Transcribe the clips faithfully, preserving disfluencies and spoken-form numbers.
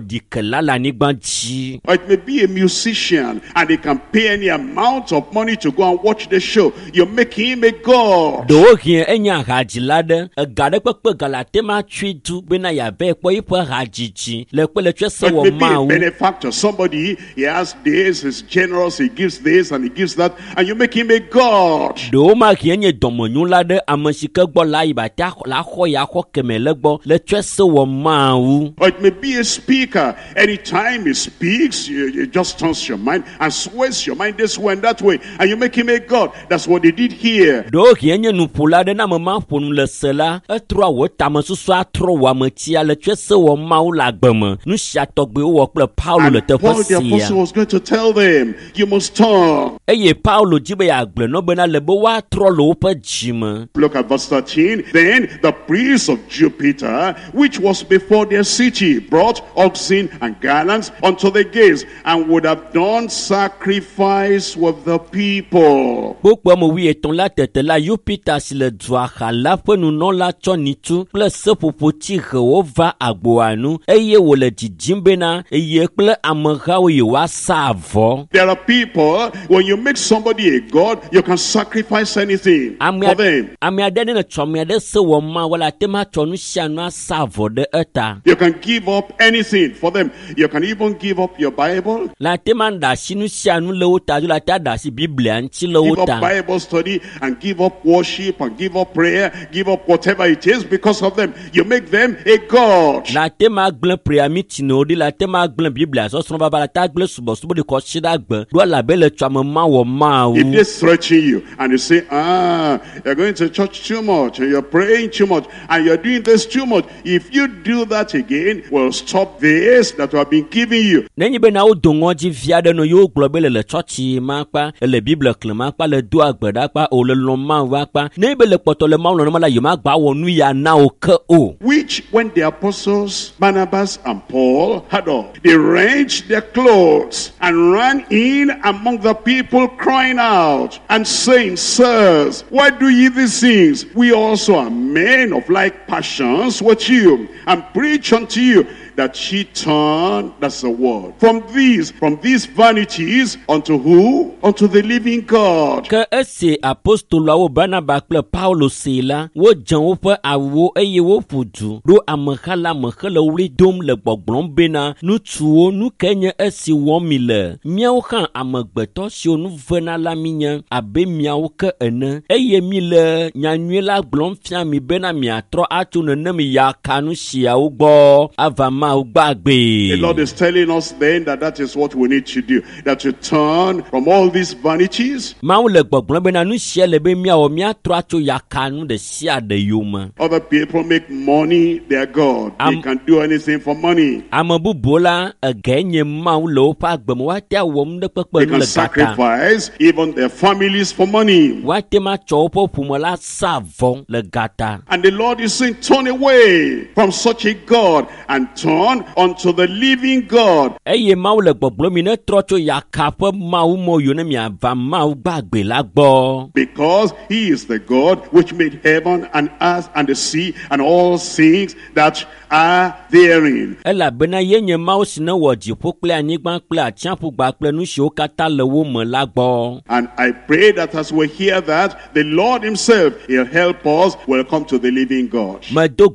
Or it may be a musician and he can pay any amount of money to go and watch the show. You make him a god. Do here enya haji lade a gade kpekpe galatema twitu bena ya be kpo ipo hajichi le kpe le twese wo ma a benefactor, somebody he has this, he's generous, he gives this and he gives that, and you make him a god. Do ma kienye domonyu lade amashike gbo la ibata la ho ya ho kemele gbo le twese wo ma wu. Or it may be a speaker. Anytime he speaks, you, you just turns your mind and sways your mind this way and that way, and you make him a god. That's what they did here. Do kienye nupula de na mama ponu le sela etro wo tamasusu atro wa matia le twese wo ma wu la gbeme nu sha togbe wo ple Paulo le te Paul the apostle was going to tell them, you must turn. Eye Paulo jibe ya gble no be na le bo wa tro lo pe jime. Look at verse thirteen. Then the priest of Jupiter, which was before their city, brought oxen and garlands unto the gates, and would have done sacrifice with the people. Gbogbo mo wi eton la tete la Jupiter si le dua khala pe nu non la chonitu ple se popo ti rewo va agbo anu eye wo le jijimbe na eye ple amara wo ye wa savo. There are people, when you make somebody a god, you can sacrifice anything for them. Ami adene na chomi ade se wo ma wala tema chonu sianu savo de eta. You can give up anything for them. You can even give up your Bible. La tema nda sinu sianu le uta la ta da si Biblia nchi le uta. Give up Bible study and give up worship and give up prayer, give up whatever it is because of them. You make them a god. La tema gble prayer meeting no di la tema gble Biblia so so baba la ta gble subo subo de ko shida gbe do la be le twama ma wo ma wo. If they stretching you and they say, ah, you're going to church too much and you're praying too much and you're doing this too much, if you do that again, we'll stop this that we have been giving you. Nenyi be na o dongo ji viade no yo glo be le church ma pa le Bible klema pa le do agbeda pa o le lo ma wa pa ne be le poto le ma no ma la yo ma gba wo nu ya na o ke o. Which when the apostles Barnabas and Paul had all, they rent their clothes and ran in among the people crying out and saying, sirs, why do ye these things? We also are men of like passions with you, and preach unto you that she turned, that's the word, from these, from these vanities unto who? Unto the living God. Ke ese apostolo wo Barnabas kple Paulo sela wo jan wo pe awo eye wo fudu do amkhala mkhele wli dom le gbogblon bena nu tuo nu kenye esi wo mi le miawo kan amegbeto si onu vena la minya abe miawo ke ene eye mi le nyanwe la gblon fia mi bena mi atro atu ne mi ya kanu sia wo gbo ava the Lord is telling us then that that is what we need to do, that to turn from all these vanities. Other people make money their God. They can do anything for money. They can sacrifice even their families for money. And the Lord is saying, turn away from such a God and turn unto the living God. Because he is the God which made heaven and earth and the sea and all things that are therein. And I pray that as we hear that, the Lord himself, he'll help us, will come to the living God.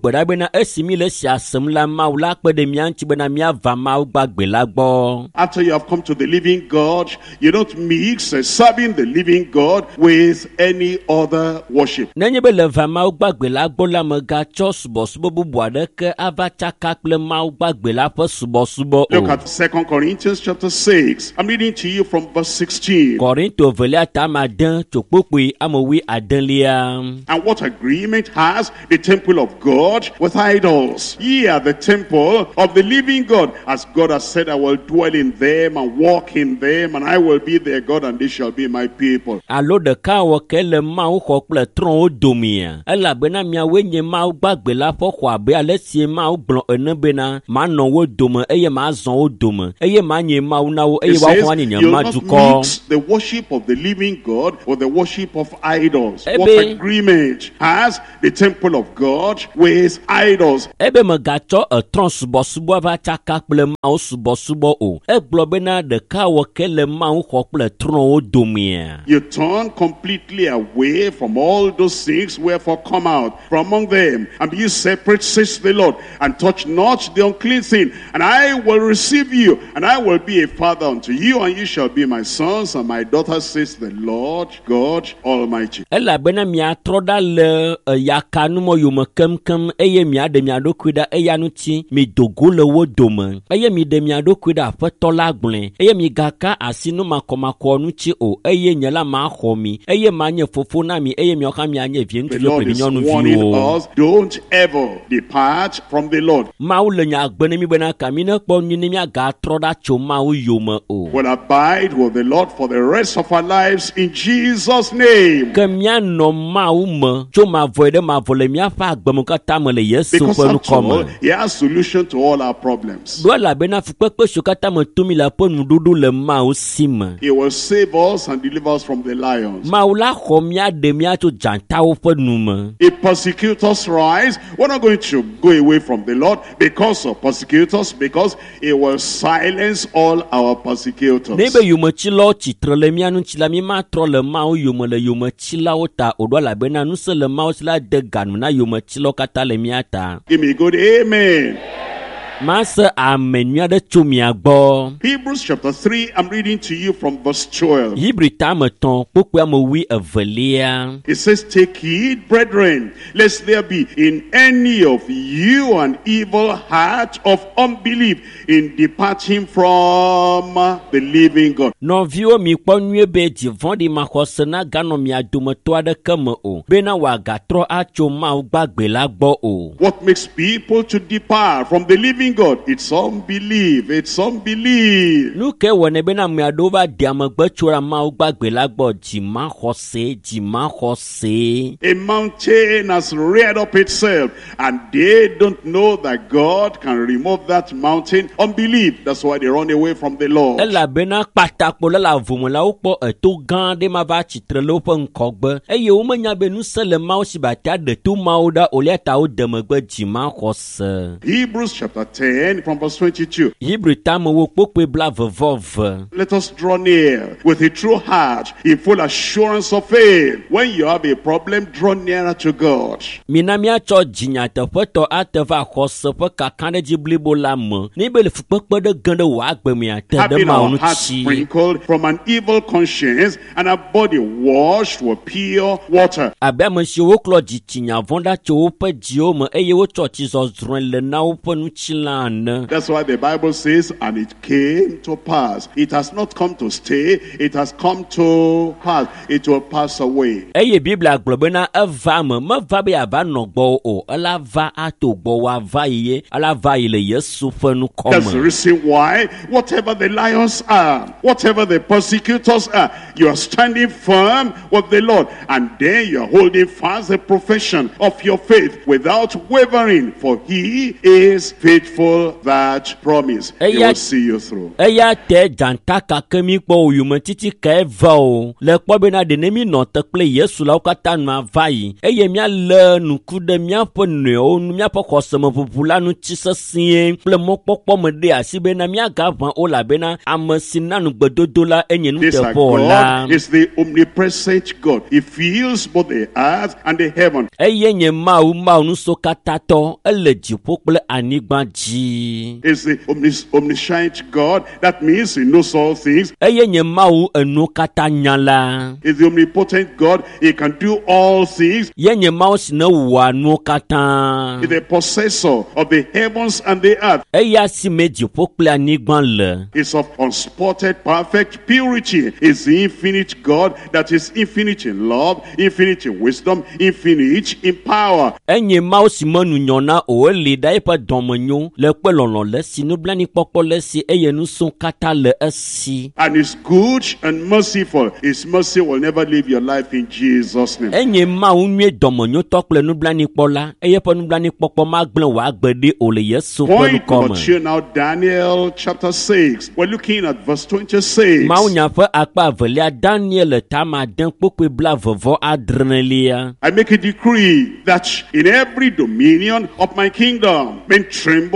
After you have come to the living God, you don't mix uh, serving the living God with any other worship. Look at Second Corinthians chapter six. I'm reading to you from verse sixteen. And what agreement has the temple of God with idols? Ye are the temple of the living God, as God has said, I will dwell in them and walk in them, and I will be their God, and they shall be my people. Alo de ka wo kele ma wo ko ple tron o domia ela bena mia we nye ma wo gbagbe la fo kwa be ale sie ma wo gbon ene bena ma no wo dom eye ma zon wo dom eye ma nye ma wo na wo eye wa ho ani nya ma duko. The worship of the living God or the worship of idols. What agreement has the temple of God with idols? Ebe me gacho a trans subɔsubɔ va tsaka kple Mawu subɔsubɔ o. Egblɔ bena ɖeka wɔ ke le Mawu xɔ kple trɔ̃wo domea. You turn completely away from all those things, wherefore come out from among them, and be ye separate, says the Lord, and touch not the unclean thing, and I will receive you, and I will be a father unto you, and you shall be my sons and my daughters, says the Lord God Almighty. Elabena miatrɔ ɖa le yakanu mɔ yome kemkem eye miaɖe mia ɖokui ɖa eya ŋuti midogo le wo dome eye miɖe mia ɖokui ɖa Aƒetɔ la gblɔe eye migaka asi nu makɔmakɔ ŋuti o eye nye la maxɔ mi eye manye fofo na mi eye miawo hã mianye vie ŋutsuvi kple nyɔnuviwo. Don't ever depart from the Lord. Mawu le nya gbe ne mi bena kami ne kpɔ nyi ne miagatrɔ ɖa tso Mawu yome o. We'll abide with the Lord for the rest of our lives in Jesus' name. Ke mianɔ Mawu me tso mavɔe ɖe mavɔ le miaƒe agbeme katã me le Yesu ƒe nukɔme. He has solution to all our problems. Do elabena fukpekpe siwo katã me to mi le ƒe nuɖuɖu le Mawu si me. He will save us and deliver us from the lions. Mawu la xɔ miaɖe mia tso dzatawo ƒe nu me. If persecutors rise, we're not going to go away from the Lord because of persecutors, because it will silence all our persecutors. Ne be yometsilawo tsitre le mia ŋuti la mi matrɔ le Mawu yome le yometsilawo ta o ɖo elabena nu se le Mawu si la de ganu na yometsilawo katã le mia ta. Give me a good amen. Mase amen nyuia ɖe tso mia gbɔ. Hebrews chapter three, I'm reading to you from verse twelve. Hebrew tame tɔn kpokpoe ame wi evelia. It says, take heed, brethren, lest there be in any of you an evil heart of unbelief in departing from the living God. Nɔviwo mi kpɔ nyuie be dzivɔ̃ɖi maxɔse na ganɔ mia dometɔ aɖeke me o bena wòagatrɔ atso Mawu gbagbe la gbɔ o. What makes people to depart from the living God? It's unbelief. It's unbelief. Nu ke wɔnɛ bena ame aɖewo va ɖi amegbe tso ɖa Mawu gbagbe la gbɔ dzimaxɔse dzimaxɔse. A mountain has reared up itself, and they don't know that God can remove that mountain. Unbelief. That's why they run away from the Lord. Elabena kpatakpo le la vomelawo kpɔ eto gã ɖe ma va tsitre le woƒe ŋkɔgbe eye womenya be nu se le Mawu si batea ɖe to Mawu ɖa o lia ta wo de megbe dzimaxɔse. Hebrews chapter ten from verse twenty-two. Hebrew tame wo kpokpoe bla vevɔve. Let us draw near with a true heart, in full assurance of faith. When you have a problem, draw nearer to God. Mina miatsɔ dzinyateƒetɔ ate va xɔse ƒe kakanɖedzi blibo la me. Ne be le fukpekpe ɖe ge ɖe wò agbe mea te ɖe Having Mawu our hearts ŋuti. sprinkled from an evil conscience and our body washed with pure water. Abe ame siwo woklɔ dzitsinya vɔ̃ ɖa tso woƒe dziwo me eye wotsɔ tsizɔzrɔ̃e le na woƒe nutsila ene. That's why the Bible says, and it came to pass. It has not come to stay, it has come to pass. It will pass away. Eye Biblia gblɔ bena eva me meva be ava nɔ gbɔ o ela va ato gbɔ woava yi ye ela va yi le Yesu ƒe That's the nukɔme. reason why, whatever the lions are, whatever the persecutors are, you are standing firm with the Lord, and then you are holding fast the profession of your faith without wavering, for He is faithful that promise. He will see you through. Eya te dzanta kake mi kpɔ o yome titi ke eva o le kpɔ bena ɖe ne mi nɔ te kple Yesu la wo katã nua va yi eye míalé nuku ɖe míaƒe nɔewo nu míaƒe xɔseme ʋuʋu la ŋuti sesĩe kple mɔkpɔkpɔ me ɖe asi bena míagaʋã o labena ame si na nu gbedodo la enye This our nuteƒewɔla. God is the omnipresent God. He fills both the earth and the heaven. Eye nye Mawu Mawu nuso katã tɔ ele dziƒo kple anyigba dzi. Is the omnis omniscient God. That means He knows all things. Eye nye Mawu enuwo katã nya la. Is the omnipotent God. He can do all things. Ye nye Mawu si ne wɔa nuwo katã. Is the possessor of the heavens and the earth. Eya si me dziƒo kple anyigba le. Is of unspotted perfect purity. Is the infinite God that is infinite in love, infinite in wisdom, infinite in power. Enye Mawu si menu nyɔna o eli ɖa eƒe dɔmenyo le kpe lɔlɔ le si nublanuikpɔkpɔ le si eye nusɔ katã le esi. And is good and merciful. His mercy will never leave your life in Jesus' name. Enye Mawu nyuie dɔmenyotɔ kple nublanuikpɔ la eye eƒe nublanuikpɔkpɔ magblẽ wò agbe ɖi o le Yesu ƒe Point number nukɔme. two now, Daniel chapter six. We're looking at verse twenty-six. Mawu nya ƒe akpa evelia Daniel le tama de kpokpoe bla vevɔ adrenelia. I make a decree that in every dominion of my kingdom, men tremble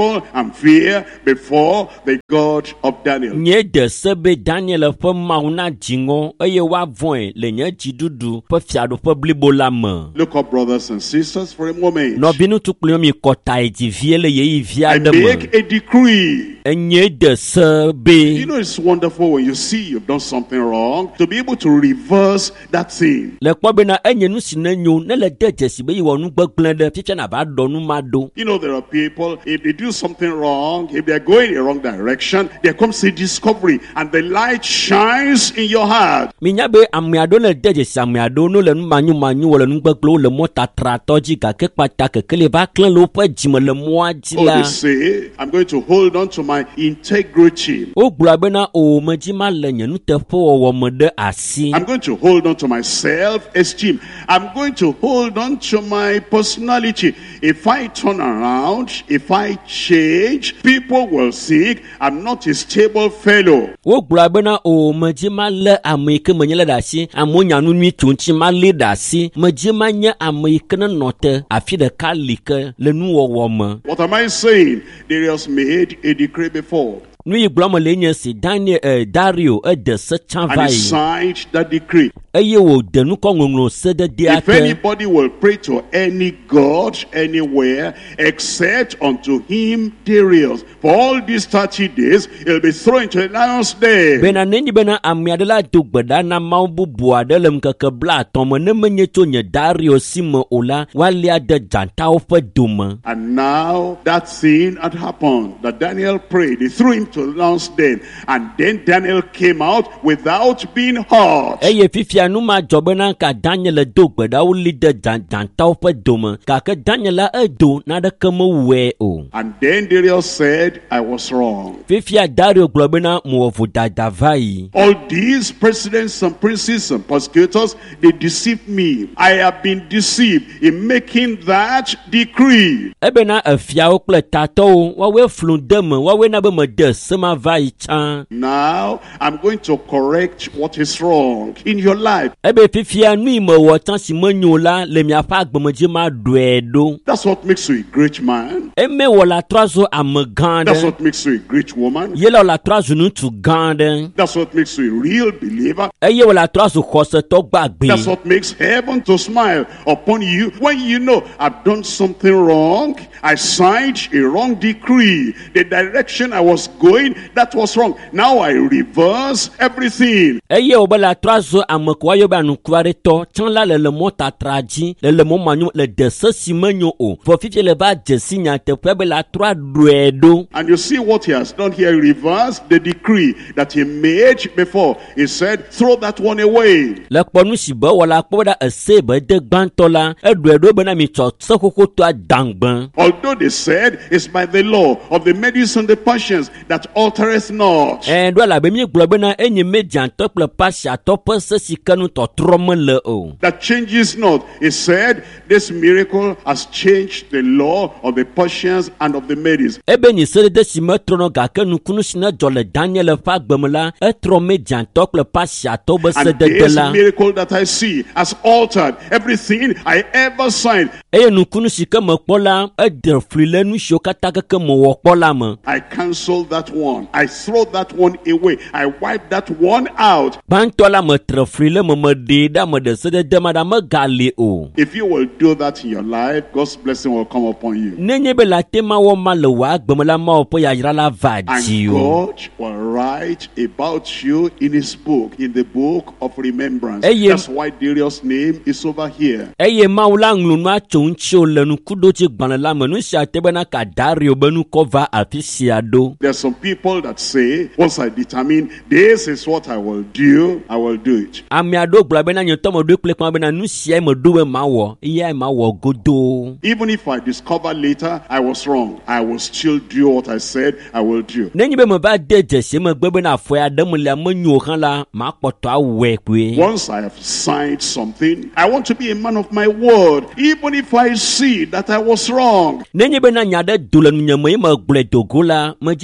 tremble and fear before the God of Daniel. Nye de sebe Daniel pe mauna jingo eye wa voin le nye jidudu pe fiado pe blibo la me. Look up, brothers and sisters, for a moment. No binu tukle mi kota eti viele ye via I de me. make a decree. Nye de sebe. You know, it's wonderful when you see you've done something wrong to be able to reverse that thing. Le kwa bena enye nu sinenyo ne le deje sibe yi wonu gbegble de ficha na ba do nu mado. You know, there are people, if they do something wrong, if they're going in the wrong direction, there comes a discovery and the light shines in your heart. Minyabe amiado le deje si amiado no le nu manyu manyu wole nu gbegble le mota tratoji ka ke pata ke kele ba klen lo pe jime le moa ji Oh, la. they say, I'm going to hold on to my integrity. O gbla bena o meji ma le nye nu te po wo me de asi. I'm going to hold on to my self-esteem. I'm going to hold on to my personality. If I turn around, if I change, people will think I'm not a stable fellow. O gbla bena o meji ma le ame ke menye le dasi amonya nu nui tunchi ma le dasi meji ma nye ame ke ne note afi de ka like le nu wo wo me. What am I saying? Darius made a decree before. Nui gbla me le nye si Daniel eh, Dario e de se chan And he vai. signed that decree. Eye wo de nu ko ngonglo se de dia If te. anybody will pray to any god anywhere except unto him Darius, for all these thirty days, he'll be thrown into the lion's den. Bena nenyi bena amiade la do gbeda na mau bubu ade le mkeke bla tomo ne menye to nye Dario sime ola wali ade janta ofe dome. And now that thing had happened, that Daniel prayed. They threw him to the lion's den. And then Daniel came out without being hurt. Eye fifia numa jobena ka Daniel do gbeda uli de janta ofe dome. Kake Daniel e do na de keme we o. And then Darius said, I was wrong. Fifia Dario globena muovu dadavai. All these presidents and princes and prosecutors, they deceived me. I have been deceived in making that decree. Ebena e fia okle tato wawe flun deme wawe na be me de sema vai chan. Now, I'm going to correct what is wrong in your life. Ebe fifia nui me wotan si menyola le miafa agbemeji ma duedo. That's what makes you a great man. Eme wala trazo amegande. That's what makes you a great woman. Yela wala trazo nu tu gande. That's what makes you a real believer. Eye wala trazo khose to gbagbe. That's what makes heaven to smile upon you when you know I've done something wrong. I signed a wrong decree. The direction I was going, that was wrong. Now I reverse everything. Eye obala trazo amekwa yo ba nu kware to chanla le le mota traji le le mo manyu le de sesi menyo o. Fo fifi le ba jesi nya te pebe la trois duedo. And you see what he has done here. He reversed the decree that he made before. He said, throw that one away. Le kponu si be wala kpoda ese be de gbantola e duedo be na mi cho sekoko to adangban. Although they said it's by the law of the Medes and the Persians that altereth not. And wala be mi glo be na enyi median to ple pasha to pese sikanu to trome le o. That changes not. He said this miracle has changed the law of the Persians and of the Medes. Ebe ni sere de si metrono ga ke nu kunu sina jole Daniel fa gbemla e trome dian to ple pasha to be se And de de this la. miracle that I see has altered everything I ever signed. E nu kunu si ke me kpola e de frile nu sho kata ke ke mo wo kpola me. I cancel that one. I throw that one away. I wipe that one out. Bantola me tre frile me me de da me de se de de ma da me gale o. If you will do that in your life, God's blessing will come upon you. Nenye be la tema wo ma le wa gbemla ma o po ya yira la va ji And o. God will write about you in his book, in the book of remembrance. Hey, yeah. That's why Darius' name is over here. Eye ma ula nglu na chonchi o le nu kudo chi gbana la me nu si atebe na ka Dario be nu cover afisia do. There are some people that say, once I determine this is what I will do, I will do it. Ami ado gbla be na nyo to mo do kle kwa be na nu si e mo do be ma wo. Iye ma wo godo. Even if I discover later I was wrong, I will still do what I said I will do. Nenye be me ba de je se me gbe be na fo ya de mo le mo nyo kan la ma poto awe kwe. Once I have signed something, I want to be a man of my word, even if I see that I was wrong. Nenye be na nya de do le nu nya me me gble dogo la me je ma nya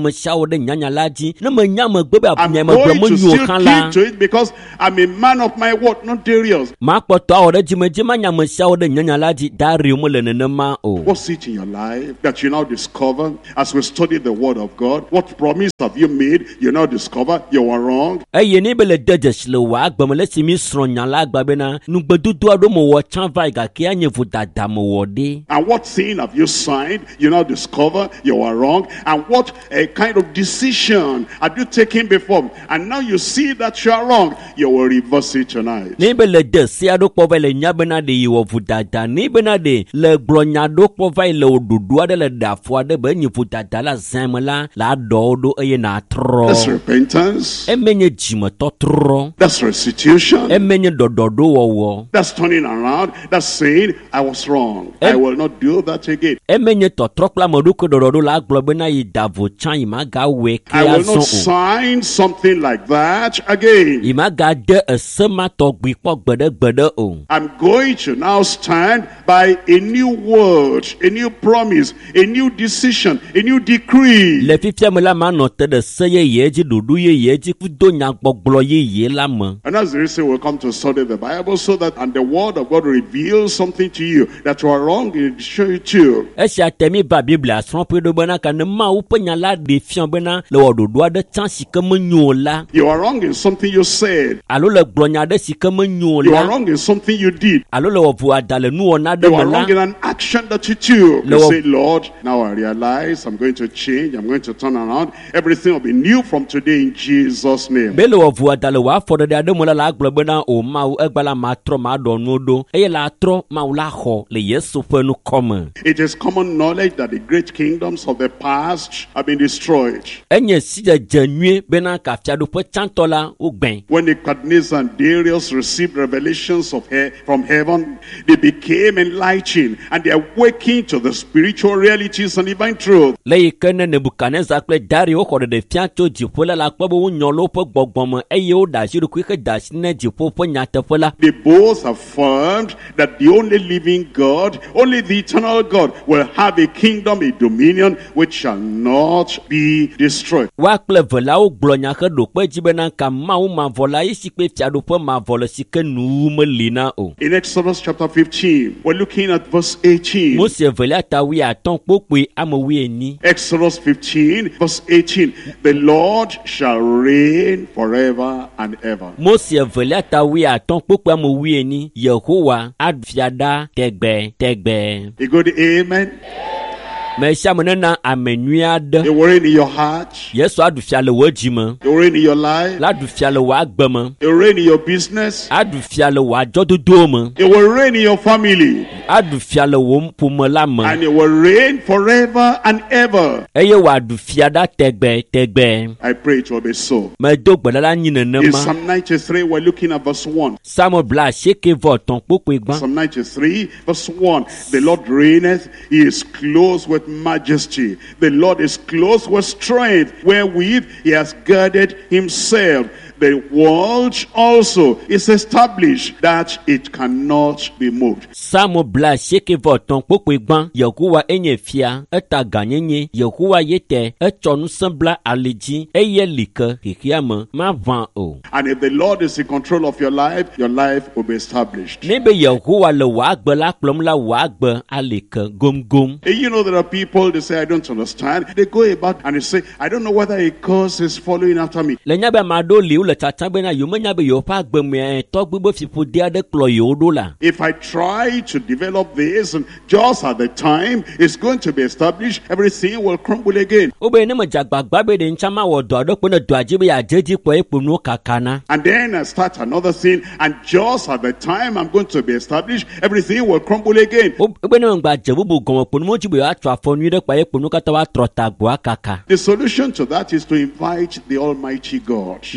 nyamesiawo ɖe nyanya la dzi ne menya megbe be I'm abunya megbe going to menyo still xã la keep to it because I'm a man of my word, not Darius. makpɔtɔ awɔ ɖe dzimedzi ma nyamesiawo ɖe nyanya la dzi Dario mele nenema o. What's it in your life that you now discover as we study the word of God? What promise have you made? You now discover you were wrong. eye ne be le de dzesi le wɔ agbeme le si mi srɔ̃ nya la agba bena nugbedodo aɖewo mewɔ tsã va yi gake anye vodada mewɔ ɖe. And what sin have you signed? You now discover you were wrong. And what a kind of decision have you taken before? And now you see that you are wrong. You will reverse it tonight. ne be le de se aɖewo kpɔ va yi le nya bena ɖe yewɔ vodada ne bena ɖe le gblɔ nya aɖewo kpɔ va yi le wò ɖoɖo aɖe le ɖe afɔ aɖe be enye vodada la zã me la la aɖɔ ɖo eye na trɔ. That's repentance. emenye dzimetɔtrɔ. That's restitution. emenye ɖɔɖɔɖo wɔwɔ. That's turning around. That's saying, I was wrong. I will not do that again. emenye tɔtrɔ kple ameɖokui ɖɔɖɔɖo la agblɔ bena yi da vo tsã yi magawɔe ke I will azɔ not o. sign something like that again. yi magade ese ma tɔgbi kpɔ gbeɖegbeɖe o. I'm going to now stand by a new word, a new promise, a new decision, a new decree. le fifia me la manɔ te ɖe se yeye dzi ɖoɖo yeye dzi kudo nyagbɔgblɔ yeye la me. And that's the reason we'll come to study the Bible so that and the word of God reveals something to you that you are wrong in show it to you. esia te mi ba biblia srɔ̃ƒe ɖo bena ka ne mawu ƒe nya la ɖe fia bena le wɔ ɖoɖo aɖe tsã si ke menyo o la You are wrong in something you said. alo le gblɔ nya aɖe si ke menyo o You are la wrong in something you did. alo le wɔ vo ada le nuwɔna You aɖe are me la wrong in an action that you took. You Lord. say, Lord, now I realize I'm going to change. I'm going to turn around. Everything will be new from today in Jesus' name. be le wɔ vo ada le wɔ afɔ ɖeɖe aɖe me la la agblɔ bena o mawu egba la matrɔ maɖɔ nuwo ɖo eye la atrɔ mawu la xɔ le yesu ƒe nukɔme. It is common knowledge that the great kingdoms of the past have been destroyed. enye sidzedze nyuie bena kafiaɖoƒe tsãtɔ la wogbẽ. When Nebuchadnezzar and Darius received revelations of he- from heaven, they became enlightened and they awakened to the spiritual realities and divine truth. le yi ke ne nebukadnezar kple dario xɔ ɖeɖefia tso dziƒo la la kpɔ be wonyɔ le woƒe gbɔgbɔ me eye woɖe asi ɖokui xe da asi ne dziƒo ƒe nyateƒe la. They both affirmed that the only living God, only the eternal God, will have a kingdom, a dominion which shall not be destroyed. wa kple velawo gblɔ nya xe ɖo kpe dzi bena ka mawu mavɔ la yi si kpe fiaɖoƒe mavɔ le si ke nu meli na o. In Exodus chapter fifteen, we're looking at verse eighteen. mose velia ta wi atɔ̃ kpokpoe ame wi enyi. Exodus fifteen, verse eighteen. The Lord shall reign forever and ever. mose velia ta wi atɔ̃ kpokpoe ame wi enyi yehowa aɖu ɖa tegbe tegbe. A good amen. me sia me nena ame nyui aɖe. You were in your heart. yesu aɖu fia le wò dzime. You were in your life. la ɖu fia le wò agbe me. You were in your business. aɖu fia le wò adzɔdodo me. You will reign in your family. aɖu fia le wò ƒome la me. And you will reign forever and ever. eye wòaɖu fia ɖa tegbe tegbe. I pray it will be so. medo gbeɖeɖa nyi In nenema. Psalm ninety-three, we're looking at verse one. Samuel bla asieke vɔ tɔn kpokpoe gbã. Psalm ninety-three, verse one. The Lord reigneth, he is clothed with majesty. The Lord is clothed with strength, wherewith he has girded himself. The world also is established that it cannot be moved. Samuel bla asieke vɔ tɔn kpokpoe gbã. Yehowa enye fia, eta ganyenye. Yehowa yete, etsɔ ŋusẽ bla ali dzi. Eye li ke xexea me maʋã o. And if the Lord is in control of your life, your life will be established. Ne be Yehowa le wò agbe la kplɔm la wò agbe ali ke gomgom. And you know there are people, they say, I don't understand. They go about and they say, I don't know whether a curse is following after me. Le nya be ame aɖewo li wole tsatsã bena yewo menya be yewoƒe agbe me tɔgbi be fiƒode aɖe kplɔ yewo ɖo la. If I try to develop this, and just at the time it's going to be established, everything will crumble again. Wo be ne me dze agbagba be ɖe ŋtsã mawɔ dɔ aɖe kpe ne dɔa dzi be yeadze dzi kpɔ ekpo nuwo kakana. And then I start another thing, and just at the time I'm going to be established, everything will crumble again. Wo be ne me gba dze bubu gɔme kpo nu mo dzi be yewoatrɔ afɔ nyui ɖe kpɔ ekpo nu katã woatrɔ ta gboa kaka. The solution to that is to invite the Almighty God. Le kpɔ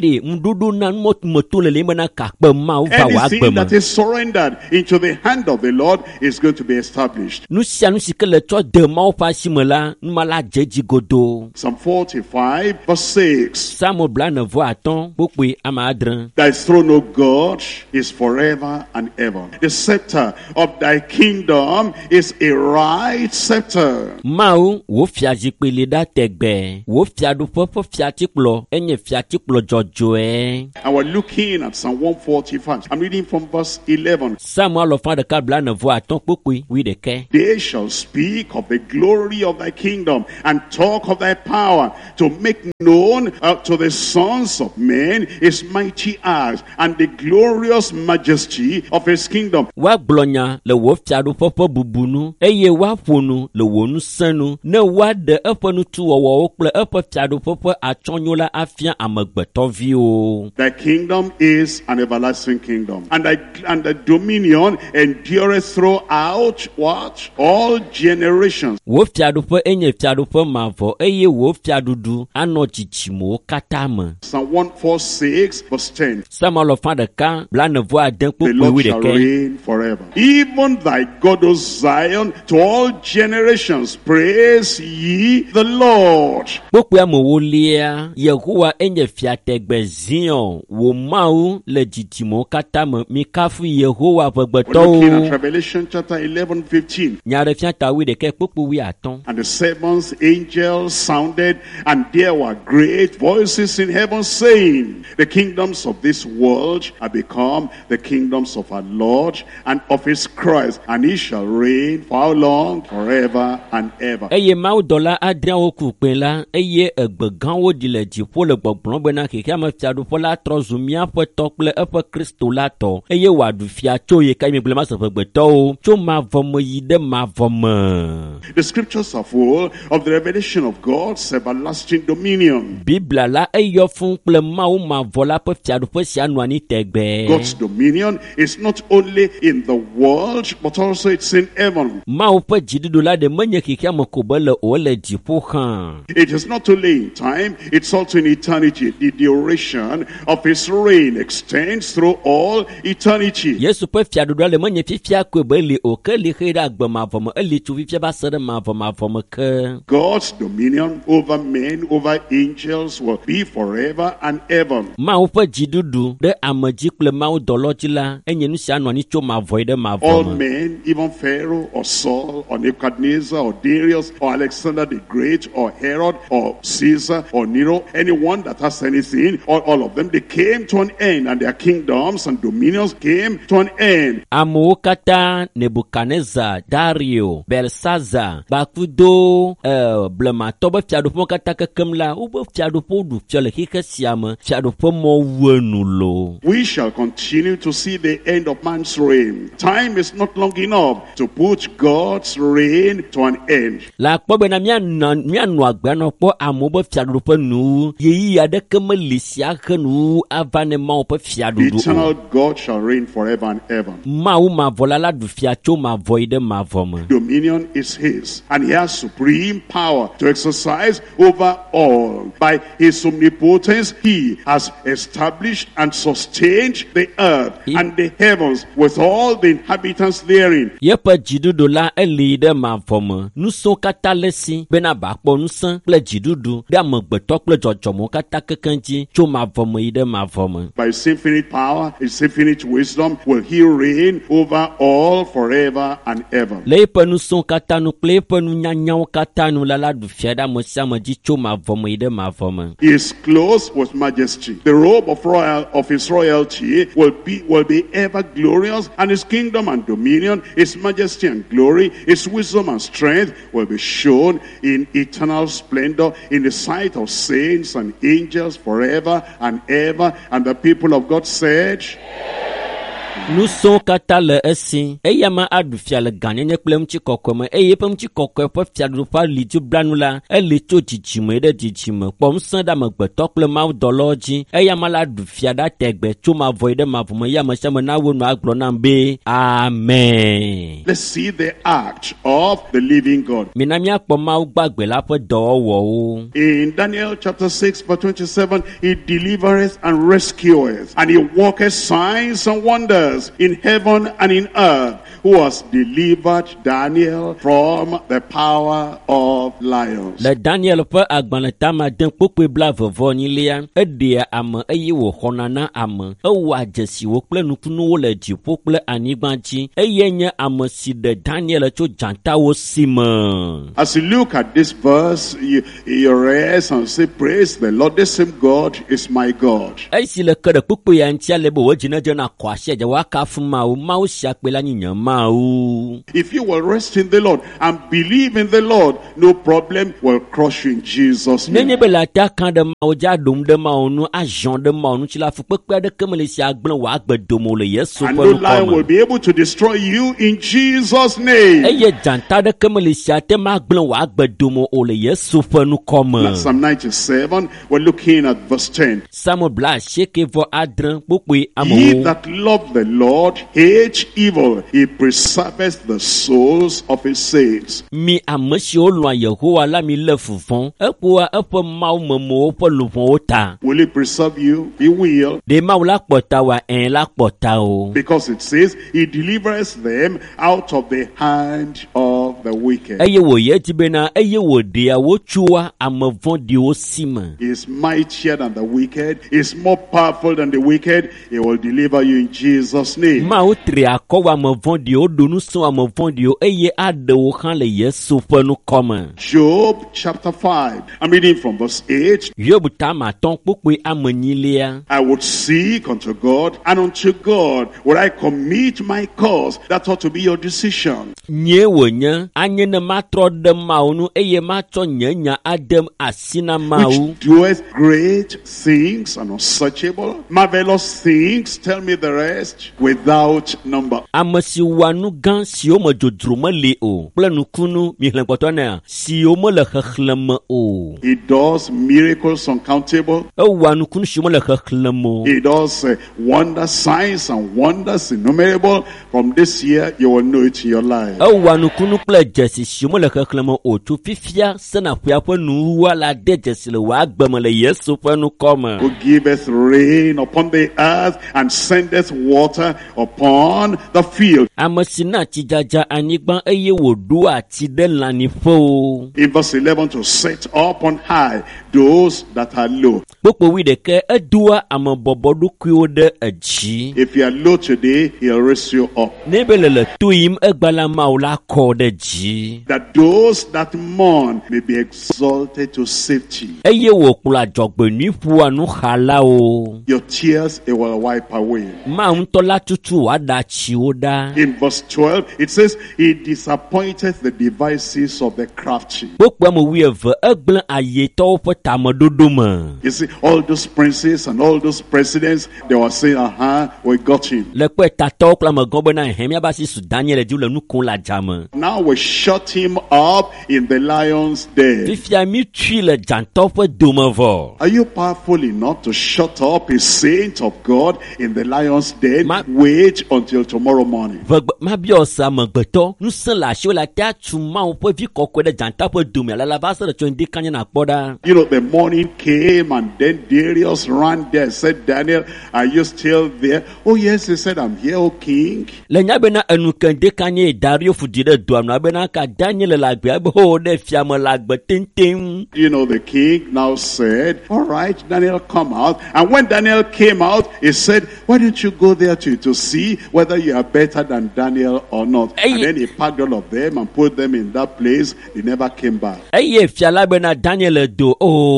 ɖe ŋuɖoɖo na numɔtumetɔ le le me na kakpe mawo va wɔ agbe Anything me. that is surrendered into the hand of the Lord is going to be established. Nu sia nu si ke le tsɔ de mawo ƒe asi me la, numa la dze dzi godoo. Psalm forty-five verse six. Samuel blaenevɔ atɔ̃ kpokpoe ame adre. Thy throne, O God, is forever and ever. The scepter of thy kingdom is a right scepter. Mawu wò fiazikpui li ɖa tegbe. Wò fiaɖuƒe ƒe fiatikplɔ enye fiatikplɔ dzɔdzɔe. And we're looking at Psalm one forty-five. I'm reading from verse eleven. Samuel alɔfa ɖeka blaenevɔ atɔ̃ kpokpoe wi ɖeke. They shall speak of the glory of thy kingdom and talk of thy power, to make known uh, to the sons of men his mighty acts and the glorious majesty of his kingdom. Woagblɔ nya le wò fiaɖuƒe ƒe bubunu eye woaƒo nu le wò ŋusẽnu ne woaɖe eƒe nutuwɔwɔwo kple eƒe fiaɖuƒe ƒe atsyɔ̃nyo la afia amegbetɔviwo. Thy kingdom is an everlasting kingdom, and thy and the dominion endureth throughout what? All generations. Wò fiaɖuƒe enye fiaɖuƒe mavɔ eye wò fiaɖuɖu anɔ dzidzimowo katã me. Psalm one forty-six verse ten. Samuel alɔfa ɖeka blaenevɔ ade The kpokpoe Lord wi shall ɖeke. reign forever. Even thy God, O Zion, to all generations, praise ye the Lord. Kpokpoe me wolia, Yehowa enye fiategbe Zion, wò Mawu le dzidzimowo katã me, mikafu Yehowa We're looking at ƒe Revelation chapter eleven fifteen. Nya ɖe fia ta wi ɖeke kpokpoe wi atɔ̃. And the seventh angel sounded, and there were great voices in heaven saying, the kingdoms of this world are become the kingdoms of our Lord and of his Christ, and he shall reign for how long? Forever and ever. Eye mawudɔla adreawo ku kpẽ la, eye egbe gãwo ɖi le dziƒo le gbɔgblɔm bena xexea me fiaɖuƒe la trɔ zu míaƒe tɔ kple eƒe Kristo la tɔ, eye wòaɖu fia tso ye ka mi gblẽ ma seƒegbetɔwo tso mavɔ me yi ɖe mavɔ me. The scriptures are full of the revelation of God's everlasting dominion. Biblia la eyɔ fún kple Mawu mavɔ la ƒe fiaɖuƒe sia nɔ anyi tegbe. God's dominion is not only in the world, but also it's in heaven. Mawu ƒe dziɖuɖu la ɖe menye xexea me ko be le o le dziƒo xã. It is not only in time, it's also in eternity. The duration of his reign extends through all eternity. Yesu ƒe fiaɖuɖua le menye fifia koe be li o, ke li xe ɖe agbe mavɔ me, eli tso fifia va se ɖe mavɔ mavɔ me ke. God's dominion over men, over angels will be forever and ever. Mawu ƒe dziɖuɖu ɖe ame dzi kple Mawu dɔlɔ dzi la, enye nu sia nɔ anyi tso mavɔ yi ɖe mavɔ All me. men, even Pharaoh or Saul or Nebuchadnezzar or Darius or Alexander the Great or Herod or Caesar or Nero, anyone that has anything, all, all of them, they came to an end, and their kingdoms and dominions came to an end. Amewo katã, Nebukadnezar, Dario, Belsazar, Bakudo, uh, blematɔ be fiaɖuƒewo katã kekem la, wobe fiaɖuƒewo ɖu fia le xixe sia me, fiaɖuƒe mɔ wu enu lo. We shall continue to see the end of man's reign. Time is not long enough to put God's reign to an end. La kpɔ bena mianɔ mianɔ agbea nɔ kpɔ amewo be fiaɖuɖu ƒe nu, yeyi aɖeke meli sia xe nu ava ne Mawu ƒe The fiaɖuɖu eternal o. God shall reign forever and ever. Mawu mavɔ la la ɖu fia tso mavɔ yi ɖe mavɔ me. Dominion is his, and he has supreme power to exercise over all. By his omnipotence, he has established and sustained the earth He- and the heavens with all the inhabitants therein. Yeƒe dziɖuɖu la eli ɖe mavɔ me. Nusẽwo katã le si bena bakpɔ nusẽ kple dziɖuɖu ɖe amegbetɔ kple dzɔdzɔmewo katã kekeŋ dzi tso mavɔ me yi ɖe mavɔ me. By his infinite power, his infinite wisdom, will he reign over all forever and ever. Le eƒe nusẽwo katã nu kple eƒe nunyanyawo katã nu la la ɖu fia ɖe ame sia ame dzi tso mavɔ me yi ɖe mavɔ me. He is clothed with majesty. The robe of royal of his royalty will be will be ever glorious, and his kingdom and dominion, his majesty and glory, his wisdom and strength will be shown in eternal splendor in the sight of saints and angels forever and ever. And the people of God said, Nusɔ̃ katã le esi. Eya ma aɖu fia le gãnyenye kple ŋutikɔkɔe me eye eƒe ŋutikɔkɔe ƒe fiaɖuƒe alidziblanu la eli tso dzidzime ɖe dzidzime kpɔ ŋusẽ ɖe amegbetɔ kple mawudɔlawo dzi. Eya ma la ɖu fia ɖe tegbe tso mavɔ yi ɖe mavɔ me ya me sia me na wo nɔ agblɔ nam be amen. Let's see the act of the living God. Mina míakpɔ Mawu gbagbe la ƒe dɔwɔwɔwo. In Daniel chapter six verse twenty-seven, he delivereth and rescueth, and he worketh signs and wonders in heaven and in earth, who has delivered Daniel from the power of lions. Le Daniel ƒe agbalẽ tama de kpokpe bla vevɔ nyilia, eɖea ame eye wòxɔna na ame, ewɔa dzesiwo kple nukunuwo le dziƒo kple anyigba dzi, eye nye ame si ɖe Daniel tso dzatawo si me. As you look at this verse, you, you rest and say, praise the Lord, the same God is my God. Esi le ke ɖe kpokpe ya ŋutia le be wo dzi ne dze na kɔ asi dze wakafu Mawu, Mawu sia kpe la nye nye Mawu. If you will rest in the Lord and believe in the Lord, no problem will crush you in Jesus' name. Nenye be la ta kan ɖe Mawu dzi aɖom ɖe Mawu nu azɔ̃ ɖe Mawu nu tsi la fukpekpe aɖeke me le si agblẽ wò agbe dom le Yesu And ƒe no nukɔ lion will me. be able to destroy you in Jesus' name. Eye dzata aɖeke me le si ate ma agblẽ wò agbe dom le Yesu ƒe nukɔ me. Psalm ninety-seven, we're looking at verse ten. Samuel bla asieke vɔ adre kpokpe He amewo. that love the Lord hates evil. He preserveth the souls of his saints. Mi ame siwo lɔ̃a Yehowa la mi le vuvɔ, eƒoa eƒe Mawu memewo ƒe luʋɔwo ta. Will he preserve you? He will. Ɖe Mawu la kpɔ ta wa ɛn la kpɔ ta o. Because it says, he delivers them out of the hand of the wicked. Eye wòye dzi bena eye wòɖea wotsoa ame vɔ̃ɖiwo si me. He is mightier than the wicked. He is more powerful than the wicked. He will deliver you in Jesus' name. Mawu tri akɔ wɔ ame vɔ̃ɖiwo ɖo nu sɔ ame vɔ̃ɖiwo eye aɖewo hã le Yesu ƒe nukɔ me. Job chapter five. I'm reading from verse eight. Yob tama atɔ̃ kpokpe ame nyilia. I would seek unto God, and unto God would I commit my cause. That ought to be your decision. Nye wònye anye ne matrɔ ɖe Mawu nu eye matsɔ nye nya adem asi na Mawu. Which doeth great things and unsearchable, marvelous things, tell me the rest, without number. Ame si wɔa nu gã siwo me dzodzro meli o kple nukunu mi xlẽ kpɔtɔ nea siwo mele xexlẽme o. He does miracles uncountable. Ewɔa nukunu siwo mele xexlẽme o. He does uh, wonder signs and wonders innumerable. From this year, you will know it in your life. Ewɔa nukunu kple dzesi siwo mele xexlẽme o tso fifia sena ƒea ƒe nuwua la de dzesi le wòa agbe me le Yesu ƒe nukɔ me. Who giveth rain upon the earth and sendeth water upon the field. Ame si na tsidzadza anyigba eye wòɖo ati ɖe lãnyiƒewo. In verse eleven, to set up on high those that are low. Kpokpo wi ɖeke edoa ame bɔbɔ ɖokuiwo ɖe edzi. If you are low today, he'll raise you up. Ne be le le to yim egbala Mawu la kɔ ɖe dzi. That those that mourn may be exalted to safety. Eye wòkplɔ adzɔgbenui ƒua nuxalawo. Your tears it will wipe away. Mawu ŋutɔ la tutu wòaɖa tsiwo ɖa. In verse twelve, it says, he disappointeth the devices of the crafty. Kpokpo ame wuieve egblẽ ayetɔwo ƒe tameɖoɖo me. You see, all those princes and all those presidents, they were saying, uh-huh, we got him. Le kpe tatɔwo kple amegãwo bena hɛ míaba si su Daniel dzi le nu kom le adzame. Now we shut him up in the lion's den. Fifia mi tui le dzãtɔ ƒe domevɔ. Are you powerful enough to shut up a saint of God in the lion's den? Ma- Wait until tomorrow morning. Vegbe mabia sa amegbetɔ nusẽ le asiwo le ate atu Mawu ƒe vi kɔkɔe ɖe dzãta ƒe dome alala va se ɖe tso ŋdi kanye nakpɔ ɖa. You know, the morning came and then Darius ran there, said, Daniel, are you still there? Oh yes, he said, I'm here, O king. Le nya bena enu ke ŋdi kanye Dario fudi ɖe doa nu bena ka Daniel le agbe abe ho ɖe fiame le agbe teŋteŋ. You know, the king now said, all right, Daniel, come out. And when Daniel came out, he said, why don't you go there to, to see whether you are better than Daniel or not? Hey. And then he packed all of them and put them in that place. They never came back. Eye fia la bena Daniel do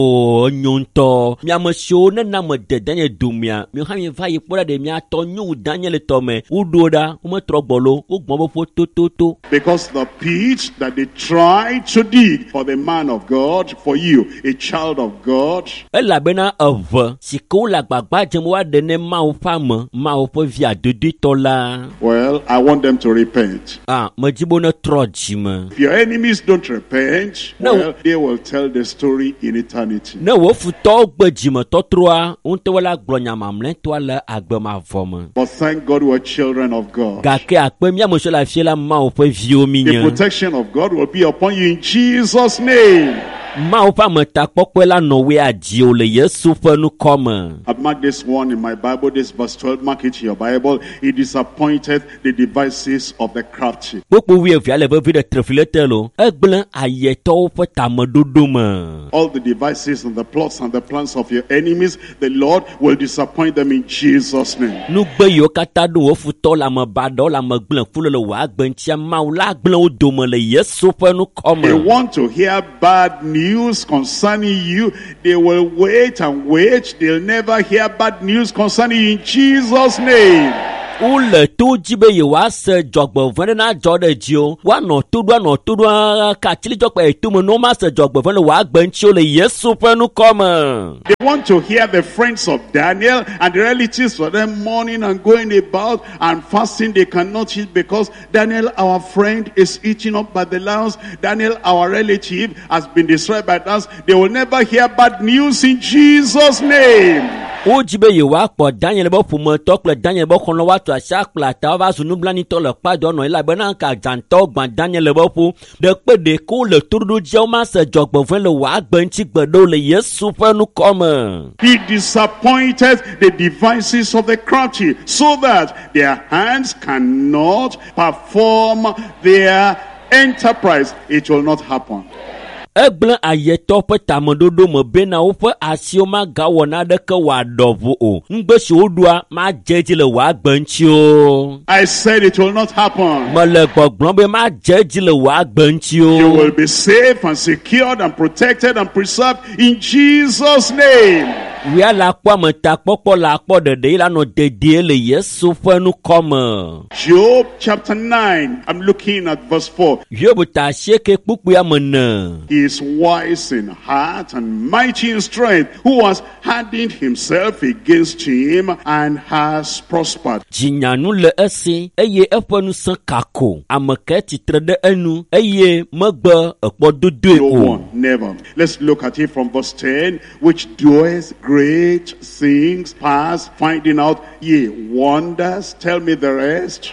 o nyo ŋutɔ. Miame siwo nena me de Daniel domea, mi hã mi va yi kpɔ ɖa ɖe miatɔ nyo wu Daniel tɔ me. Woɖo ɖa, wometrɔ gbɔ lo, wogbɔn be ƒo tototo. Because the pit that they tried to dig for the man of God, for you, a child of God, Elabena eve si ke wole agbagba dzem woaɖe ne Mawu ƒe ame, Mawu ƒe via dede tola. Well, I want them to repent. Ah, majibona trojima. If your enemies don't repent, No. well, they will tell the story in eternity. Ne wo futo gbejima totroa, unte wala glonya mamle toala agbema voma. But thank God we're children of God. Gake akpe mia mo la fiela ma o pe vio The minya. protection of God will be upon you in Jesus' name. Ma o pa meta pokpela no we aji o le Yesu fe nu kome. I've marked this one in my Bible, this verse twelve. Mark it in your Bible. He disappointed the devices of the crafty. Popo wi via le vi de trefilete lo. Egblen ayeto pe tamododo me. All the devices and the plots and the plans of your enemies, the Lord will disappoint them in Jesus' name. Nu gbe yo kata do wo futo la me ba do la me gblen fulo le wa gbentia ma o la gblen o do me le Yesu fe nu They kome. want to hear bad news concerning you. They will wait and wait. They'll never hear bad news concerning you in Jesus' name. O le to jibe ye wa se jogbo vene na jode jio. Wa no to do no to do ka chili jogbo etu mo no ma se jogbo vene wa gbentia o le Yesu fe nu kome. They want to hear the friends of Daniel and the relatives for them mourning and going about and fasting. They cannot eat because Daniel, our friend, is eaten up by the lions. Daniel, our relative, has been destroyed by us. They will never hear bad news in Jesus' name. O jibe ye wa po Daniel bo fumo to kle Daniel bo kono wa to asha kla ta va sunu blani to le pa do no ila be na ka janto gban Daniel bo fu de pe de ko le turudu je o ma se jogbo fen le wa gban ti gbedo le Yesu fe nu kome. He disappointed the devices of the crafty so that their hands cannot perform their enterprise. It will not happen. Egblen ayeto pe tamododo me be na wo pe asioma ga wona de ke wa dovu o. Ngbe si odua ma jeje le wa gbanchi o. I said it will not happen. Me le gbogbon be ma jeje le wa gbanchi You o. will be safe and secured and protected and preserved in Jesus' name. Wi ala kwa me ta popo la po de de la no de de le Yesu fe nu kome. Job chapter nine. I'm looking at verse four. Yobu ta sheke pupu ya mena. He is wise in heart and mighty in strength, who has hardened himself against him and has prospered. Jinyanu le ese eye efe nu san kako. Ameke titre de enu eye megbe ekpo dodo No o. one, never. Let's look at it from verse ten. Which doeth great things past finding out, ye wonders. Tell me the rest.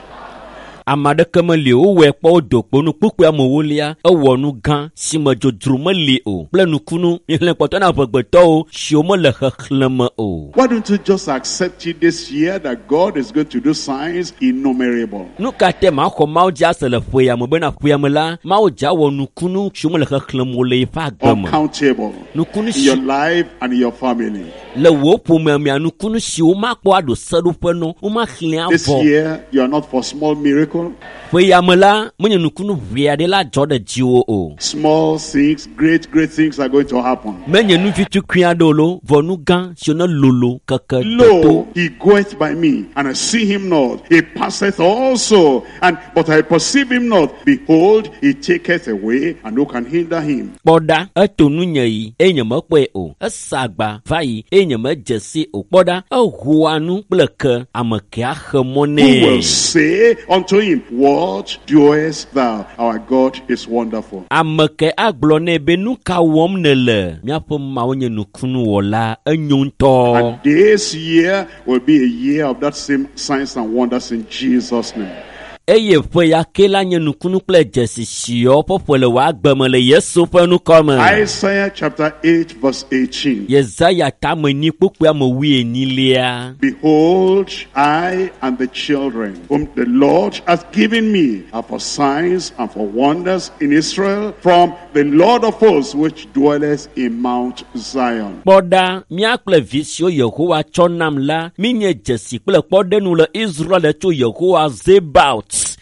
Amadeke me li o we kpo dokpo nu pupu amowolia ewo nu gan si me jodru me li o. Ple nu kunu ile poto na vegbeto o si o me le xexleme o. Why don't you just accept it this year that God is going to do signs innumerable? Nu kate ma ko ma o ja se le foya mo be na foya me la ma o ja wo nu kunu si o me le xexleme o le fa gbeme. Uncountable Nu kunu in si your life and in your family. le wo po me me nu kunu si o ma kpo ado sedu pe no o ma khlen This avo. year, you are not for small miracle. Foya me la menye nu kunu via de la jode jiwo o. Small things, great, great things are going to happen. Menye nu fitu kwian do lo vo nu gan si o na lolo keke Lo, toto. he goeth by me, and I see him not. He passeth also, and but I perceive him not. Behold, he taketh away, and who can hinder him? Kpoda eto nu nye yi enye me kpe o. Esagba vai enye me jesi o. Kpoda ehuanu kple ke ameke ahe Who will mone. say unto him, what doest thou? Our God is wonderful. Ameke agblɔ ne be nu ka wɔm ne le miaƒe mawo nye nukunu wɔla enyo ŋutɔ. And this year will be a year of that same signs and wonders in Jesus' name. Eye ƒe ya ke la nye nukunu kple dzesi siɔ ƒeƒe le wòa agbeme le Yesu ƒe nukɔme. Isaiah chapter eight verse eighteen. Yesaya tame nyi kpukpua me wi enyilia. Behold, I and the children whom the Lord hath given me are for signs and for wonders in Israel from the Lord of hosts which dwelleth in Mount Zion. Kpɔɖa mía kple vi siwo Yehowa tsɔ nam la, mi nye dzesi kple kpɔɖenu le Israel tso Yehowa Zebaot